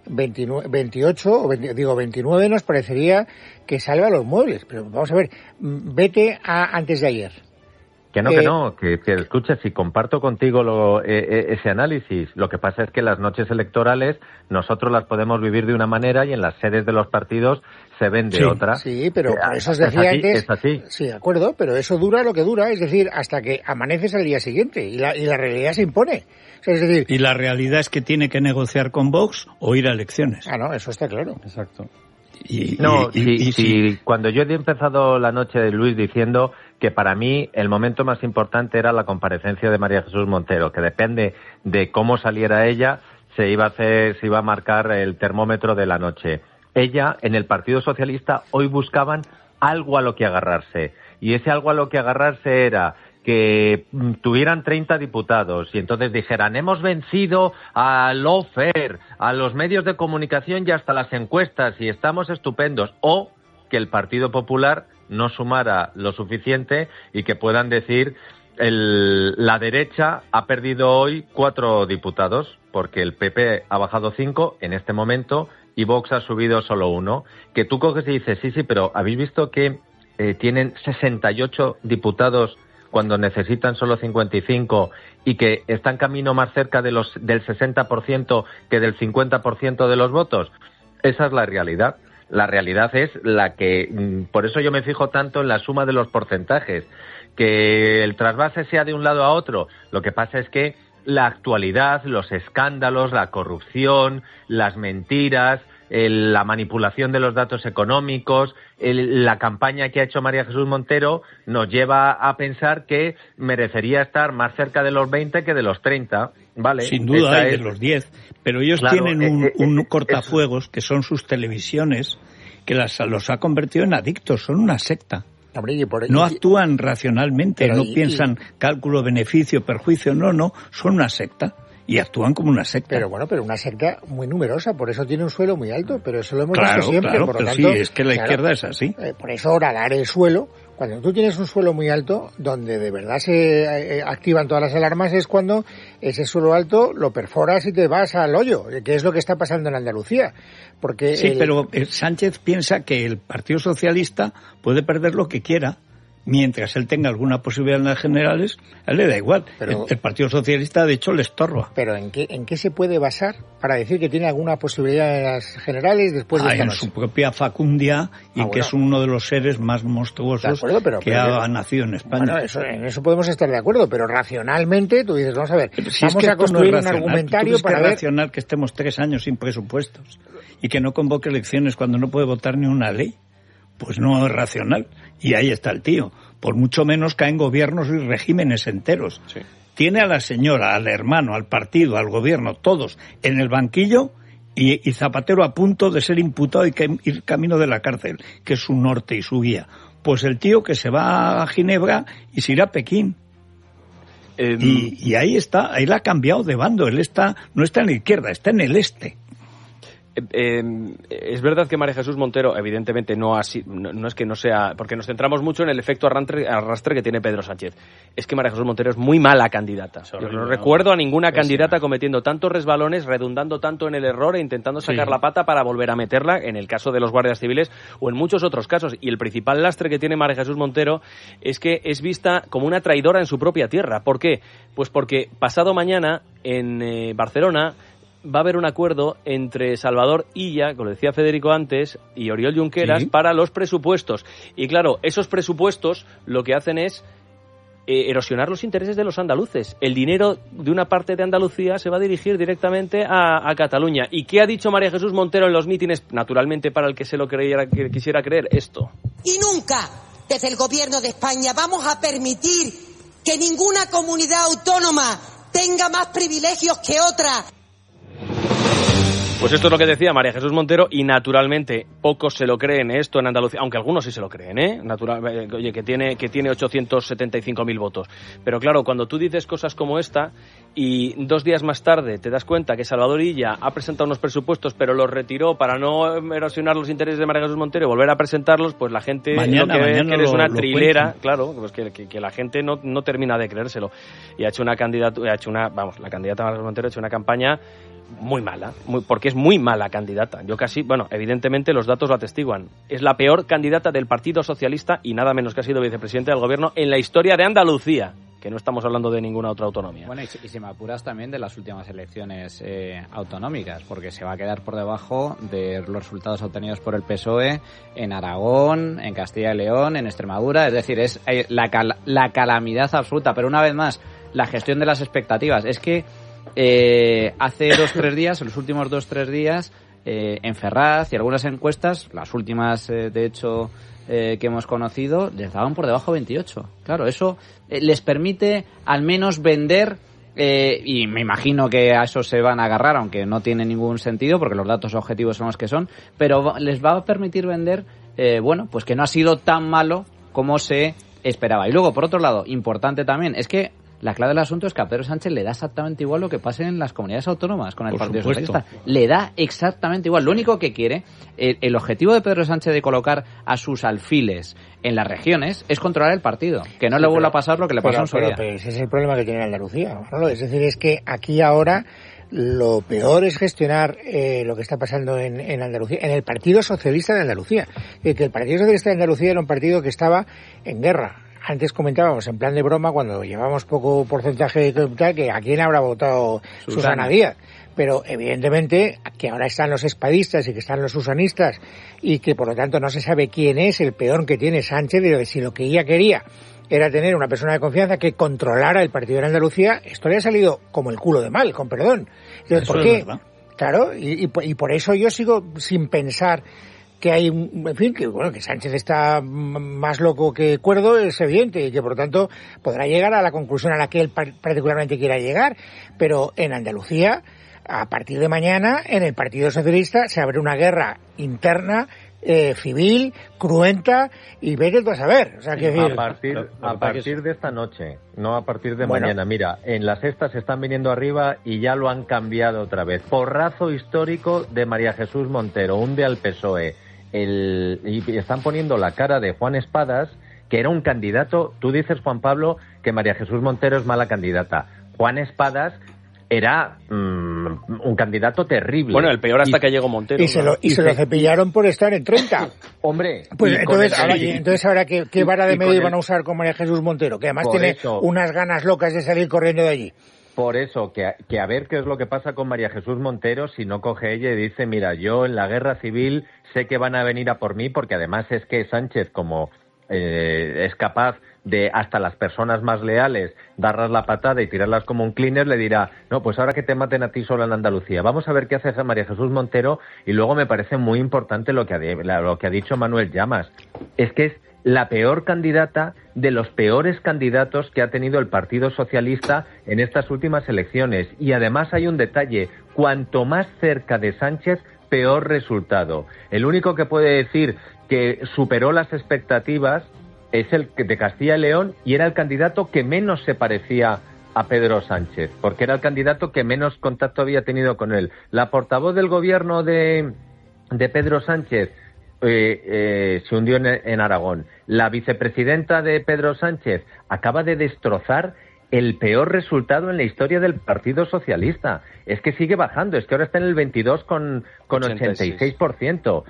29 nos parecería que salva los muebles. Pero vamos a ver, vete a antes de ayer. Que escuches, si comparto contigo ese análisis, lo que pasa es que las noches electorales nosotros las podemos vivir de una manera y en las sedes de los partidos se ven de otra. Sí, pero por eso os decía antes... Es así. Sí, de acuerdo, pero eso dura lo que dura, es decir, hasta que amaneces al día siguiente y la realidad se impone. O sea, es decir... Y la realidad es que tiene que negociar con Vox o ir a elecciones. Ah, no, eso está claro. Exacto. Cuando yo he empezado la noche de Luis diciendo que para mí el momento más importante era la comparecencia de María Jesús Montero, que depende de cómo saliera ella, se iba a marcar el termómetro de la noche. Ella, en el Partido Socialista, hoy buscaban algo a lo que agarrarse, y ese algo a lo que agarrarse era que tuvieran 30 diputados y entonces dijeran hemos vencido a lawfare, a los medios de comunicación y hasta las encuestas y estamos estupendos, o que el Partido Popular no sumara lo suficiente y que puedan decir la derecha ha perdido hoy 4 diputados porque el PP ha bajado 5 en este momento y Vox ha subido solo 1, que tú coges y dices sí, pero ¿habéis visto que tienen 68 diputados cuando necesitan solo 55 y que están camino más cerca del 60% que del 50% de los votos? Esa es la realidad. La realidad es la que... Por eso yo me fijo tanto en la suma de los porcentajes. Que el trasvase sea de un lado a otro. Lo que pasa es que la actualidad, los escándalos, la corrupción, las mentiras, la manipulación de los datos económicos, la campaña que ha hecho María Jesús Montero nos lleva a pensar que merecería estar más cerca de los 20 que de los 30, ¿vale? Sin duda, hay de los 10, pero ellos tienen un cortafuegos que son sus televisiones, que los ha convertido en adictos, son una secta. No actúan racionalmente, no piensan cálculo, beneficio, perjuicio, no, son una secta. Y actúan como una secta. Pero una secta muy numerosa, por eso tiene un suelo muy alto, pero eso lo hemos visto siempre. Claro, por lo tanto, sí, es que la izquierda es así. Por eso horadar el suelo, Cuando tú tienes un suelo muy alto, donde de verdad se activan todas las alarmas, es cuando ese suelo alto lo perforas y te vas al hoyo, que es lo que está pasando en Andalucía. Porque sí, pero Sánchez piensa que el Partido Socialista puede perder lo que quiera. Mientras él tenga alguna posibilidad en las generales, a él le da igual. Pero el Partido Socialista, de hecho, le estorba. ¿Pero en qué se puede basar para decir que tiene alguna posibilidad en las generales después de esta noche? En su propia facundia y que es uno de los seres más monstruosos que ha nacido en España. Bueno, en eso podemos estar de acuerdo, pero racionalmente tú dices, vamos a ver, vamos a construir un argumentario para ver... Es racional que estemos 3 años sin presupuestos y que no convoque elecciones cuando no puede votar ni una ley. Pues no es racional. Y ahí está el tío. Por mucho menos caen gobiernos y regímenes enteros. Sí. Tiene a la señora, al hermano, al partido, al gobierno, todos en el banquillo y Zapatero a punto de ser imputado y ir camino de la cárcel, que es su norte y su guía. Pues el tío que se va a Ginebra y se irá a Pekín. Y ahí está, ahí la ha cambiado de bando. Él no está en la izquierda, está en el este. Es verdad que María Jesús Montero, evidentemente, no es que no sea, porque nos centramos mucho en el efecto arrastre que tiene Pedro Sánchez. Es que María Jesús Montero es muy mala candidata. Yo no recuerdo a ninguna candidata cometiendo tantos resbalones, redundando tanto en el error e intentando sacar la pata para volver a meterla, en el caso de los guardias civiles o en muchos otros casos. Y el principal lastre que tiene María Jesús Montero es que es vista como una traidora en su propia tierra. ¿Por qué? Pues porque pasado mañana en Barcelona va a haber un acuerdo entre Salvador Illa, como decía Federico antes, y Oriol Junqueras para los presupuestos. Y claro, esos presupuestos lo que hacen es erosionar los intereses de los andaluces. El dinero de una parte de Andalucía se va a dirigir directamente a Cataluña. ¿Y qué ha dicho María Jesús Montero en los mítines? Naturalmente, para el que se lo quisiera creer, esto. Y nunca, desde el gobierno de España, vamos a permitir que ninguna comunidad autónoma tenga más privilegios que otra. Pues esto es lo que decía María Jesús Montero y naturalmente pocos se lo creen esto en Andalucía, aunque algunos sí se lo creen, oye, que tiene 875.000 votos. Pero claro, cuando tú dices cosas como esta y 2 días más tarde te das cuenta que Salvador Illa ha presentado unos presupuestos pero los retiró para no erosionar los intereses de María Jesús Montero y volver a presentarlos, pues la gente mañana que eres una trilera, claro, pues que la gente no termina de creérselo. Y la candidata María Jesús Montero ha hecho una campaña muy mala, porque es muy mala candidata. Evidentemente los datos lo atestiguan. Es la peor candidata del Partido Socialista y nada menos que ha sido vicepresidente del gobierno en la historia de Andalucía, que no estamos hablando de ninguna otra autonomía. Bueno, y si me apuras también de las últimas elecciones autonómicas, porque se va a quedar por debajo de los resultados obtenidos por el PSOE en Aragón, en Castilla y León, en Extremadura. Es decir, es la calamidad absoluta. Pero una vez más, la gestión de las expectativas. Es que hace 2-3 días, en los últimos 2-3 días, en Ferraz y algunas encuestas, las últimas de hecho que hemos conocido, les daban por debajo 28. Claro, eso les permite al menos vender, y me imagino que a eso se van a agarrar, aunque no tiene ningún sentido porque los datos objetivos son los que son, pero les va a permitir vender, pues que no ha sido tan malo como se esperaba. Y luego, por otro lado, importante también, es que la clave del asunto es que a Pedro Sánchez le da exactamente igual lo que pase en las comunidades autónomas con el Partido Socialista. Le da exactamente igual. Lo único que quiere, el objetivo de Pedro Sánchez de colocar a sus alfiles en las regiones es controlar el partido. Que no le vuelva a pasar lo que le pasó en Soria. Pero ese es el problema que tiene Andalucía. ¿No? Es decir, es que aquí ahora lo peor es gestionar lo que está pasando en Andalucía, en el Partido Socialista de Andalucía. Que el Partido Socialista de Andalucía era un partido que estaba en guerra. Antes comentábamos, en plan de broma, cuando llevamos poco porcentaje tal, que a quién habrá votado Susana Díaz. Pero evidentemente que ahora están los espadistas y que están los susanistas y que por lo tanto no se sabe quién es el peón que tiene Sánchez, de si lo que ella quería era tener una persona de confianza que controlara el partido de Andalucía, esto le ha salido como el culo de mal, con perdón. Entonces, ¿por qué? Claro, y por eso yo sigo sin pensar que hay, en fin, que Sánchez está más loco que cuerdo, es evidente, y que por lo tanto podrá llegar a la conclusión a la que él particularmente quiera llegar, pero en Andalucía, a partir de mañana, en el Partido Socialista se abre una guerra interna, civil, cruenta, y vete tú a saber. O sea, a partir de esta noche, no a parir de mañana. Mira, en la Sexta se están viniendo arriba y ya lo han cambiado otra vez. Porrazo histórico de María Jesús Montero, hunde al PSOE. Y están poniendo la cara de Juan Espadas, que era un candidato. Tú dices, Juan Pablo, que María Jesús Montero es mala candidata. Juan Espadas era un candidato terrible. Bueno, el peor hasta que llegó Montero. Y se lo cepillaron por estar en 30. Hombre. Pues entonces ahora ¿qué vara de medio iban a usar con María Jesús Montero? Que además tiene unas ganas locas de salir corriendo de allí. Por eso, que a ver qué es lo que pasa con María Jesús Montero si no coge ella y dice, mira, yo en la guerra civil sé que van a venir a por mí, porque además es que Sánchez, como es capaz de hasta las personas más leales darlas la patada y tirarlas como un cleaner, le dirá, no, pues ahora que te maten a ti sola en Andalucía. Vamos a ver qué hace María Jesús Montero. Y luego me parece muy importante lo que ha dicho Manuel Llamas. Es que es la peor candidata de los peores candidatos que ha tenido el Partido Socialista en estas últimas elecciones. Y además hay un detalle, cuanto más cerca de Sánchez, peor resultado. El único que puede decir que superó las expectativas es el de Castilla y León, y era el candidato que menos se parecía a Pedro Sánchez, porque era el candidato que menos contacto había tenido con él. La portavoz del gobierno de Pedro Sánchez se hundió en Aragón. La vicepresidenta de Pedro Sánchez acaba de destrozar el peor resultado en la historia del Partido Socialista. Es que sigue bajando, es que ahora está en el 22 con 86%.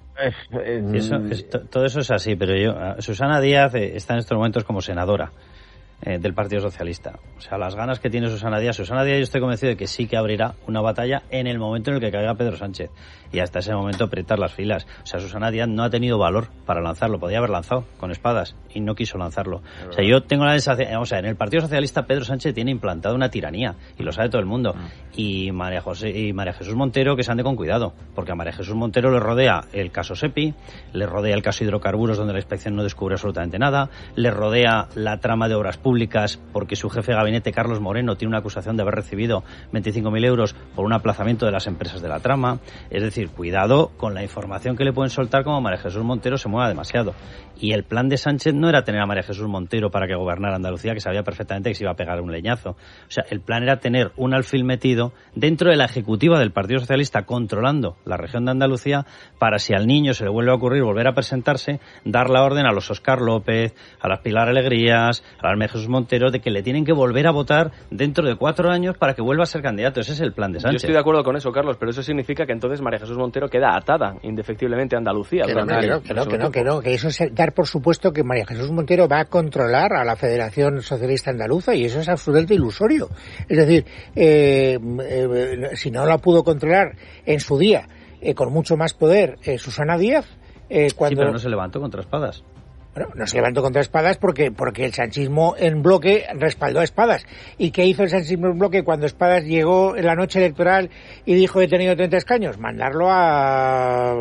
Todo eso es así, pero Susana Díaz está en estos momentos como senadora del Partido Socialista. O sea, las ganas que tiene Susana Díaz, yo estoy convencido de que sí que abrirá una batalla en el momento en el que caiga Pedro Sánchez, y hasta ese momento apretar las filas. O sea, Susana Díaz no ha tenido valor para lanzarlo, podía haber lanzado con Espadas y no quiso lanzarlo. O sea, yo tengo la sensación, o sea, en el Partido Socialista Pedro Sánchez tiene implantada una tiranía, y lo sabe todo el mundo. Y María Jesús Montero, que se ande con cuidado, porque a María Jesús Montero le rodea el caso SEPI, le rodea el caso hidrocarburos, donde la inspección no descubre absolutamente nada, le rodea la trama de obras públicas, porque su jefe de gabinete, Carlos Moreno, tiene una acusación de haber recibido 25.000 euros por un aplazamiento de las empresas de la trama. Es decir, cuidado con la información que le pueden soltar, como María Jesús Montero se mueva demasiado. Y el plan de Sánchez no era tener a María Jesús Montero para que gobernara Andalucía, que sabía perfectamente que se iba a pegar un leñazo. O sea, el plan era tener un alfil metido dentro de la ejecutiva del Partido Socialista, controlando la región de Andalucía, para, si al niño se le vuelve a ocurrir volver a presentarse, dar la orden a los Óscar López, a las Pilar Alegrías, a las María Jesús Montero, de que le tienen que volver a votar dentro de 4 años para que vuelva a ser candidato. Ese es el plan de Sánchez. Yo estoy de acuerdo con eso, Carlos, pero eso significa que entonces María Jesús Montero queda atada indefectiblemente a Andalucía. Que eso es dar por supuesto que María Jesús Montero va a controlar a la Federación Socialista Andaluza, y eso es absolutamente ilusorio. Es decir, si no la pudo controlar en su día con mucho más poder Susana Díaz, cuando... Sí, pero no se levantó contra Espadas. Bueno, no se levantó contra Espadas porque el sanchismo en bloque respaldó a Espadas. ¿Y qué hizo el sanchismo en bloque cuando Espadas llegó en la noche electoral y dijo he tenido 30 escaños? Mandarlo a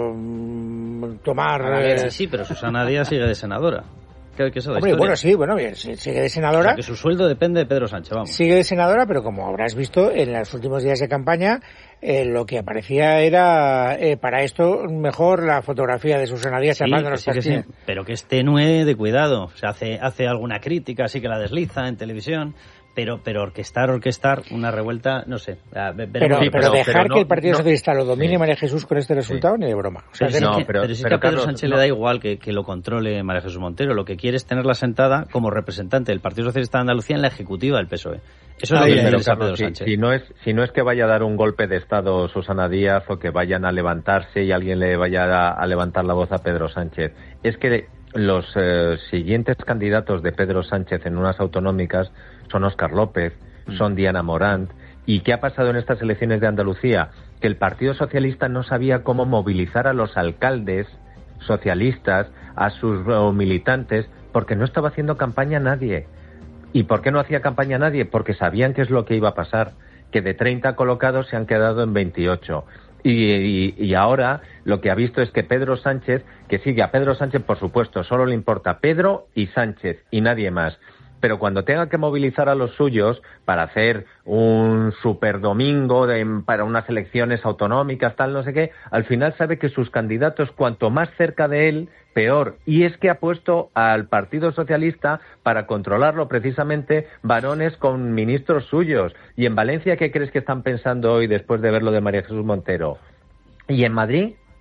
tomar... Sí, pero Susana Díaz sigue de senadora. Hombre, bueno, sí, sigue de senadora. O sea, que su sueldo depende de Pedro Sánchez, vamos. Sigue de senadora, pero como habrás visto, en los últimos días de campaña, lo que aparecía era, para esto, mejor la fotografía de Susana Díaz llamando los partidos. Sí, pero que es tenue, de cuidado. O sea, hace alguna crítica, así que la desliza en televisión. Pero orquestar una revuelta, no sé. Pero dejar que el Partido Socialista lo domine María Jesús con este resultado, ni de broma. O sea, pero es que a Pedro Sánchez le da igual que lo controle María Jesús Montero. Lo que quiere es tenerla sentada como representante del Partido Socialista de Andalucía en la ejecutiva del PSOE. Eso es lo que le interesa a Pedro Sánchez. Si no es que vaya a dar un golpe de Estado Susana Díaz, o que vayan a levantarse y alguien le vaya a levantar la voz a Pedro Sánchez, es que los siguientes candidatos de Pedro Sánchez en unas autonómicas son Óscar López, son Diana Morant. ¿Y qué ha pasado en estas elecciones de Andalucía? Que el Partido Socialista no sabía cómo movilizar a los alcaldes socialistas, a sus militantes, porque no estaba haciendo campaña nadie. ¿Y por qué no hacía campaña nadie? Porque sabían qué es lo que iba a pasar, que de 30 colocados se han quedado en 28. Y ahora lo que ha visto es que Pedro Sánchez, que sigue a Pedro Sánchez, por supuesto, solo le importa Pedro y Sánchez y nadie más. Pero cuando tenga que movilizar a los suyos para hacer un superdomingo para unas elecciones autonómicas, tal, no sé qué, al final sabe que sus candidatos, cuanto más cerca de él, peor. Y es que ha puesto al Partido Socialista, para controlarlo precisamente, varones con ministros suyos. Y en Valencia, ¿qué crees que están pensando hoy después de ver lo de María Jesús Montero? ¿Y en Madrid?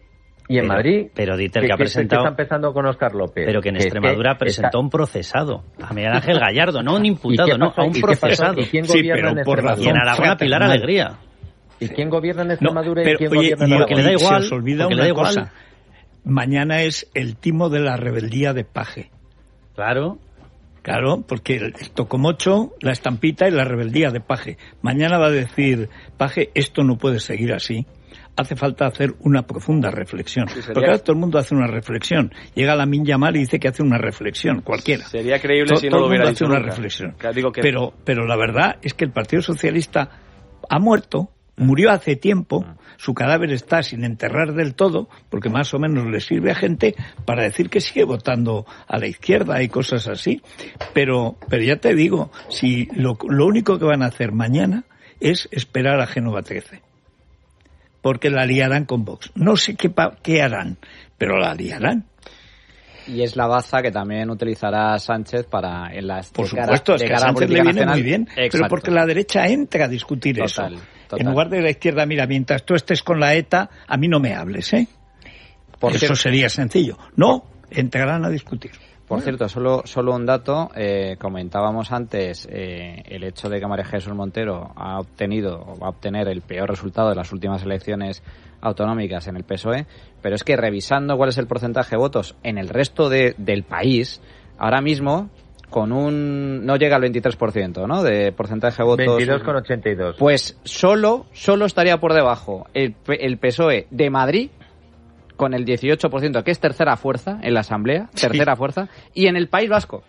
Y en Madrid, pero Dieter, que ha presentado, está empezando con Óscar López. Pero que en Extremadura presentó a un procesado, a Miguel Ángel Gallardo, no un imputado, no, a un procesado. ¿Y quién gobierna en Extremadura? Y en Aragón, Pilar Alegría. ¿Y quién gobierna en Extremadura y quién gobierna en Aragón? Porque le da igual, se os olvida una cosa. Mañana es el timo de la rebeldía de Paje. Claro, porque el Tocomocho, la estampita y la rebeldía de Paje. Mañana va a decir Paje, esto no puede seguir así. Hace falta hacer una profunda reflexión. Sí, porque ahora todo el mundo hace una reflexión. Llega Lamine Yamal y dice que hace una reflexión, cualquiera. Sería creíble si no lo hubiera dicho nunca. Una reflexión. Pero la verdad es que el Partido Socialista ha muerto, murió hace tiempo, su cadáver está sin enterrar del todo, porque más o menos le sirve a gente para decir que sigue votando a la izquierda y cosas así. Pero ya te digo, si lo único que van a hacer mañana es esperar a Génova 13. Porque la liarán con Vox. No sé qué harán, pero la liarán. Y es la baza que también utilizará Sánchez para en las por supuesto, es que a Sánchez le viene muy bien. Exacto. Pero porque la derecha entra a discutir eso. En lugar de la izquierda, mira, mientras tú estés con la ETA, a mí no me hables, ¿eh? Eso sería sencillo. No, entrarán a discutir. Por cierto, solo un dato. Comentábamos antes el hecho de que María Jesús Montero va a obtener el peor resultado de las últimas elecciones autonómicas en el PSOE, pero es que revisando cuál es el porcentaje de votos en el resto del país, ahora mismo no llega al 23%, ¿no? De porcentaje de votos. 22,82. Pues solo estaría por debajo el PSOE de Madrid, con el 18%, que es tercera fuerza en la Asamblea, fuerza, y en el País Vasco.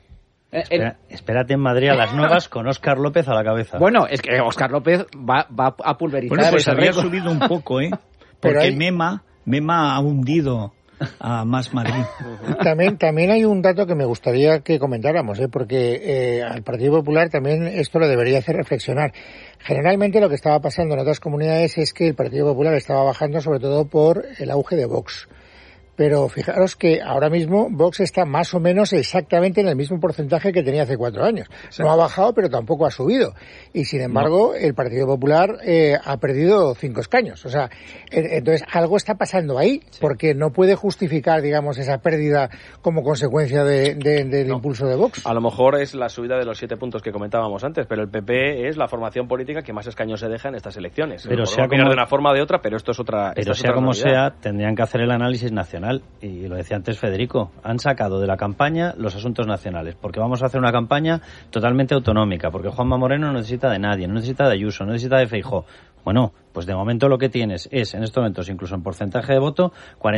Espérate en Madrid a las nuevas con Óscar López a la cabeza. Bueno, es que Óscar López va a pulverizar. Bueno, pues había subido un poco, porque Mema ha hundido a Más Madrid. También hay un dato que me gustaría que comentáramos, porque al Partido Popular también esto lo debería hacer reflexionar. Generalmente lo que estaba pasando en otras comunidades es que el Partido Popular estaba bajando sobre todo por el auge de Vox. Pero fijaros que ahora mismo Vox está más o menos exactamente en el mismo porcentaje que tenía hace 4 años. No ha bajado, pero tampoco ha subido. Y sin embargo, el Partido Popular ha perdido 5 escaños. O sea, entonces algo está pasando ahí, porque no puede justificar, digamos, esa pérdida como consecuencia del impulso de Vox. A lo mejor es la subida de los 7 puntos que comentábamos antes, pero el PP es la formación política que más escaños se deja en estas elecciones. Pero sea de una forma o de otra, pero esto es otra. Pero sea como sea, tendrían que hacer el análisis nacional. Y lo decía antes Federico, han sacado de la campaña los asuntos nacionales, porque vamos a hacer una campaña totalmente autonómica, porque Juanma Moreno no necesita de nadie, no necesita de Ayuso, no necesita de Feijóo. Bueno, pues de momento lo que tienes es, en estos momentos, incluso en porcentaje de voto,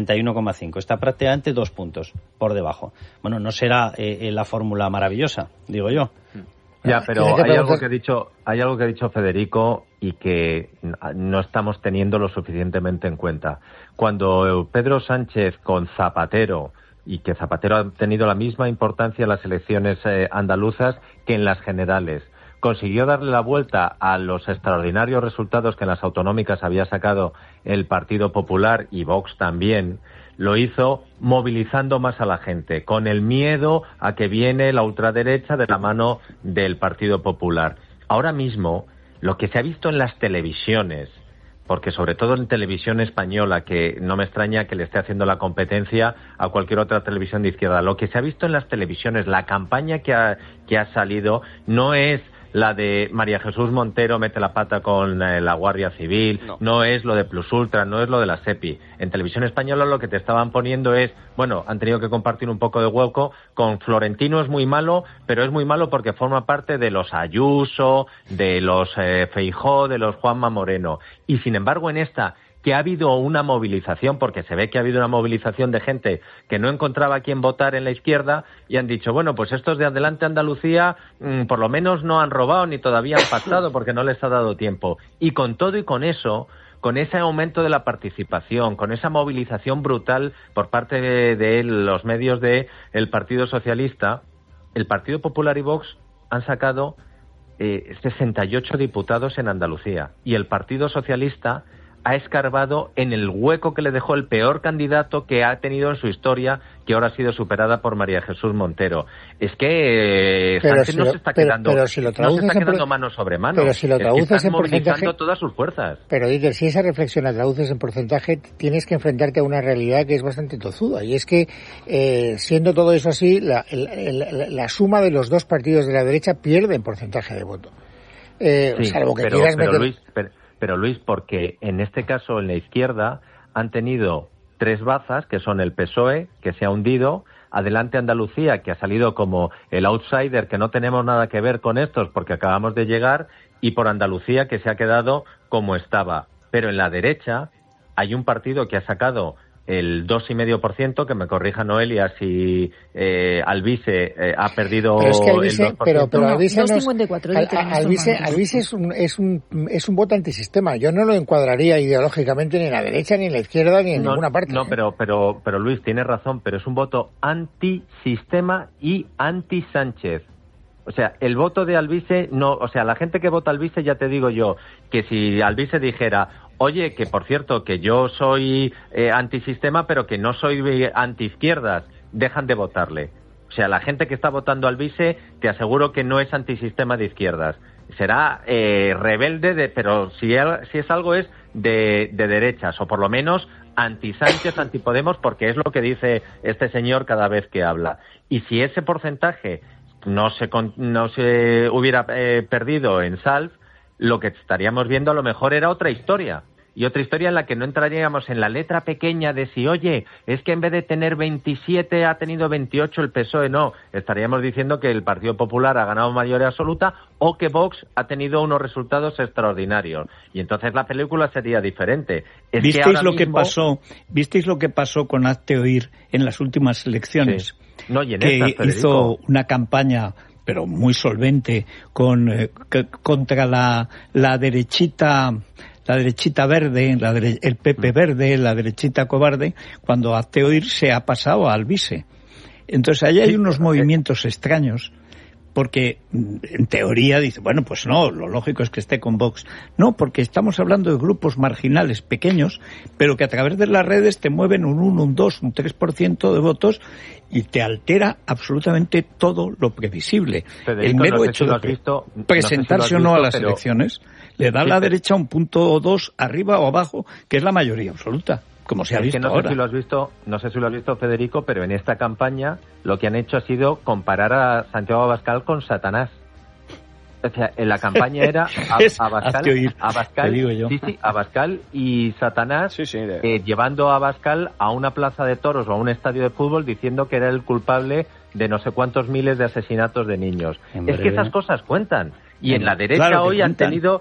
41,5. Está prácticamente 2 puntos por debajo. Bueno, no será la fórmula maravillosa, digo yo. Ya, pero hay algo que ha dicho Federico y que no estamos teniendo lo suficientemente en cuenta. Cuando Pedro Sánchez con Zapatero, y que Zapatero ha tenido la misma importancia en las elecciones andaluzas que en las generales, consiguió darle la vuelta a los extraordinarios resultados que en las autonómicas había sacado el Partido Popular y Vox también, lo hizo movilizando más a la gente, con el miedo a que viene la ultraderecha de la mano del Partido Popular. Ahora mismo, lo que se ha visto en las televisiones, porque sobre todo en televisión española, que no me extraña que le esté haciendo la competencia a cualquier otra televisión de izquierda, lo que se ha visto en las televisiones, la campaña que ha salido, no es la de María Jesús Montero mete la pata con la Guardia Civil, no es lo de Plus Ultra, no es lo de la SEPI. En televisión española lo que te estaban poniendo es, bueno, han tenido que compartir un poco de hueco con Florentino, es muy malo, pero es muy malo porque forma parte de los Ayuso, de los Feijóo, de los Juanma Moreno. Y sin embargo en esta, que ha habido una movilización, porque se ve que ha habido una movilización de gente que no encontraba a quién votar en la izquierda y han dicho, bueno, pues estos de Adelante Andalucía por lo menos no han robado ni todavía han pactado porque no les ha dado tiempo. Y con todo y con eso, con ese aumento de la participación, con esa movilización brutal por parte de los medios del Partido Socialista, el Partido Popular y Vox han sacado 68 diputados en Andalucía y el Partido Socialista ha escarbado en el hueco que le dejó el peor candidato que ha tenido en su historia, que ahora ha sido superada por María Jesús Montero. Es que Sánchez no se está quedando mano sobre mano. Pero si lo traduces en porcentaje, todas sus fuerzas. Pero Iker, si esa reflexión la traduces en porcentaje, tienes que enfrentarte a una realidad que es bastante tozuda. Y es que, siendo todo eso así, la suma de los dos partidos de la derecha pierde en porcentaje de voto. Salvo que quieras meter... Pero Luis, porque en este caso en la izquierda han tenido 3 bazas, que son el PSOE, que se ha hundido, Adelante Andalucía, que ha salido como el outsider, que no tenemos nada que ver con estos porque acabamos de llegar, y por Andalucía, que se ha quedado como estaba. Pero en la derecha hay un partido que ha sacado el 2,5%, que me corrija Noelia si Alvise ha perdido pero es que Alvise, el 2%. Pero Alvise, 2,54. Alvise es un voto antisistema. Yo no lo encuadraría ideológicamente ni en la derecha, ni en la izquierda, ni en ninguna parte. No, pero Luis, tiene razón, pero es un voto antisistema y anti-Sánchez. O sea, el voto de Alvise no, o sea, la gente que vota Alvise, ya te digo yo, que si Alvise dijera, oye, que por cierto, que yo soy antisistema, pero que no soy antiizquierdas, dejan de votarle. O sea, la gente que está votando Alvise, te aseguro que no es antisistema de izquierdas. Será rebelde, pero si es algo es de derechas, o por lo menos anti-Sánchez, anti-Podemos, porque es lo que dice este señor cada vez que habla. Y si ese porcentaje no se hubiera perdido en Salv, lo que estaríamos viendo a lo mejor era otra historia. Y otra historia en la que no entraríamos en la letra pequeña de si, oye, es que en vez de tener 27 ha tenido 28 el PSOE. No, estaríamos diciendo que el Partido Popular ha ganado mayoría absoluta o que Vox ha tenido unos resultados extraordinarios. Y entonces la película sería diferente. ¿Visteis lo que pasó con Hazte Oír en las últimas elecciones? Sí. No, y en que hizo una campaña pero muy solvente contra la derechita verde, el PP verde, la derechita cobarde, cuando Hazte Oír se ha pasado a Alvise. Entonces ahí hay unos movimientos extraños, porque en teoría dice, bueno, pues no, lo lógico es que esté con Vox. No, porque estamos hablando de grupos marginales pequeños, pero que a través de las redes te mueven un 1, un 2, un 3% de votos y te altera absolutamente todo lo previsible. Federico, el mero hecho de presentarse o no a las elecciones le da a la derecha un punto o 2 arriba o abajo, que es la mayoría absoluta. Como se ha visto ahora. No sé si lo has visto, Federico, pero en esta campaña lo que han hecho ha sido comparar a Santiago Abascal con Satanás. O sea, en la campaña era Abascal y Satanás llevando a Abascal a una plaza de toros o a un estadio de fútbol diciendo que era el culpable de no sé cuántos miles de asesinatos de niños. Es que esas cosas cuentan. Y en la derecha hoy han tenido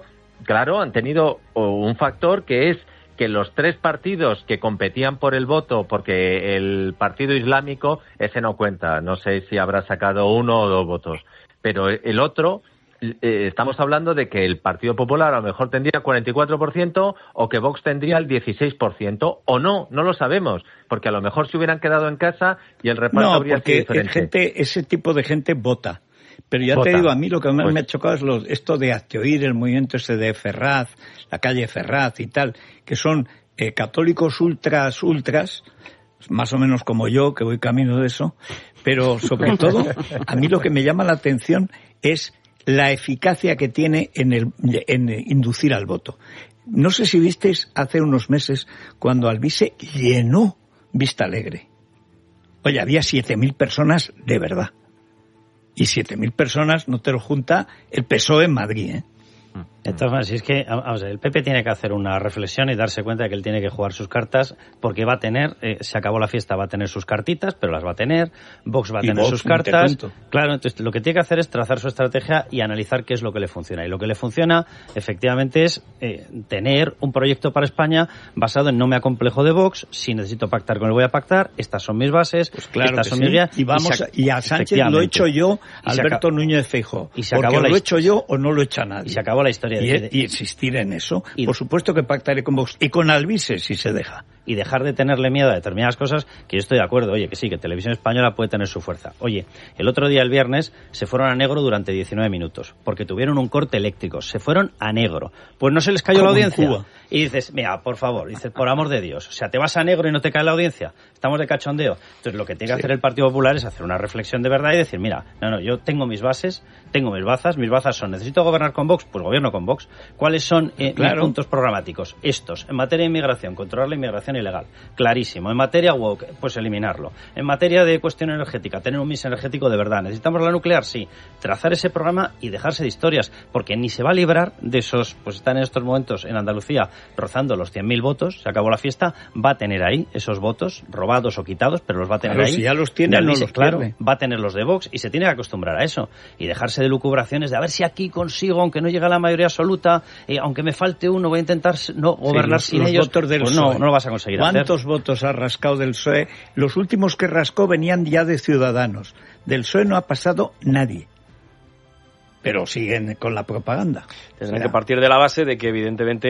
un factor que es que los 3 partidos que competían por el voto, porque el Partido Islámico, ese no cuenta, no sé si habrá sacado 1 o 2 votos, pero el otro, estamos hablando de que el Partido Popular a lo mejor tendría 44% o que Vox tendría el 16%, o no lo sabemos, porque a lo mejor se hubieran quedado en casa y el reparto habría sido diferente. Ese tipo de gente vota. Pero ya te digo, a mí lo que más me ha chocado es esto de Hazte Oír, el movimiento ese de Ferraz, la calle Ferraz y tal, que son católicos ultras, más o menos como yo, que voy camino de eso, pero sobre todo, a mí lo que me llama la atención es la eficacia que tiene en inducir al voto. No sé si visteis hace unos meses cuando Alvise llenó Vista Alegre. Oye, había 7.000 personas de verdad. Y 7.000 personas no te lo junta el PSOE en Madrid, ¿eh? Entonces, si es que, vamos a ver, el PP tiene que hacer una reflexión y darse cuenta de que él tiene que jugar sus cartas, porque va a tener, se acabó la fiesta, va a tener sus cartitas, pero las va a tener, Vox va a tener sus cartas. Claro, entonces lo que tiene que hacer es trazar su estrategia y analizar qué es lo que le funciona. Y lo que le funciona, efectivamente, es tener un proyecto para España basado en no me acomplejo de Vox, si necesito pactar con él voy a pactar, estas son mis bases, pues claro, estas son mis guías. Y a Sánchez lo he hecho yo, Alberto Núñez Feijóo. Y se acabó lo he hecho yo o no lo he hecho nadie. Y se acabó la historia. Y insistir en eso. Por supuesto que pactaré con Vox y con Alvise si se deja. y dejar de tenerle miedo a determinadas cosas, que yo estoy de acuerdo, oye, que sí, que Televisión Española puede tener su fuerza. Oye, el otro día, el viernes, se fueron a negro durante 19 minutos, porque tuvieron un corte eléctrico, se fueron a negro. Pues no se les cayó la audiencia. Y dices, mira, por favor, dices, por amor de Dios, o sea, te vas a negro y no te cae la audiencia, estamos de cachondeo. Entonces lo que tiene que hacer el Partido Popular es hacer una reflexión de verdad y decir, mira, no, yo tengo mis bases, tengo mis bazas son, necesito gobernar con Vox, pues gobierno con Vox. ¿Cuáles son mis puntos programáticos? Estos. En materia de inmigración, controlar la inmigración ilegal, clarísimo. En materia woke, pues eliminarlo. En materia de cuestión energética, tener un mix energético de verdad. ¿Necesitamos la nuclear? Sí. Trazar ese programa y dejarse de historias, porque ni se va a librar de esos, pues están en estos momentos en Andalucía rozando los 100.000 votos, se acabó la fiesta, va a tener ahí esos votos, robados o quitados, pero los va a tener ahí. Si ya los tiene, no los pierde. Va a tener los de Vox y se tiene que acostumbrar a eso. Y dejarse de lucubraciones de a ver si aquí consigo, aunque no llegue a la mayoría absoluta, aunque me falte uno, voy a intentar no gobernar sin los ellos. Votos del pues PSOE. No lo vas a conseguir. ¿Cuántos votos ha rascado del PSOE? Los últimos que rascó venían ya de Ciudadanos. Del PSOE no ha pasado nadie. Pero siguen con la propaganda. Tendrán que partir de la base de que, evidentemente,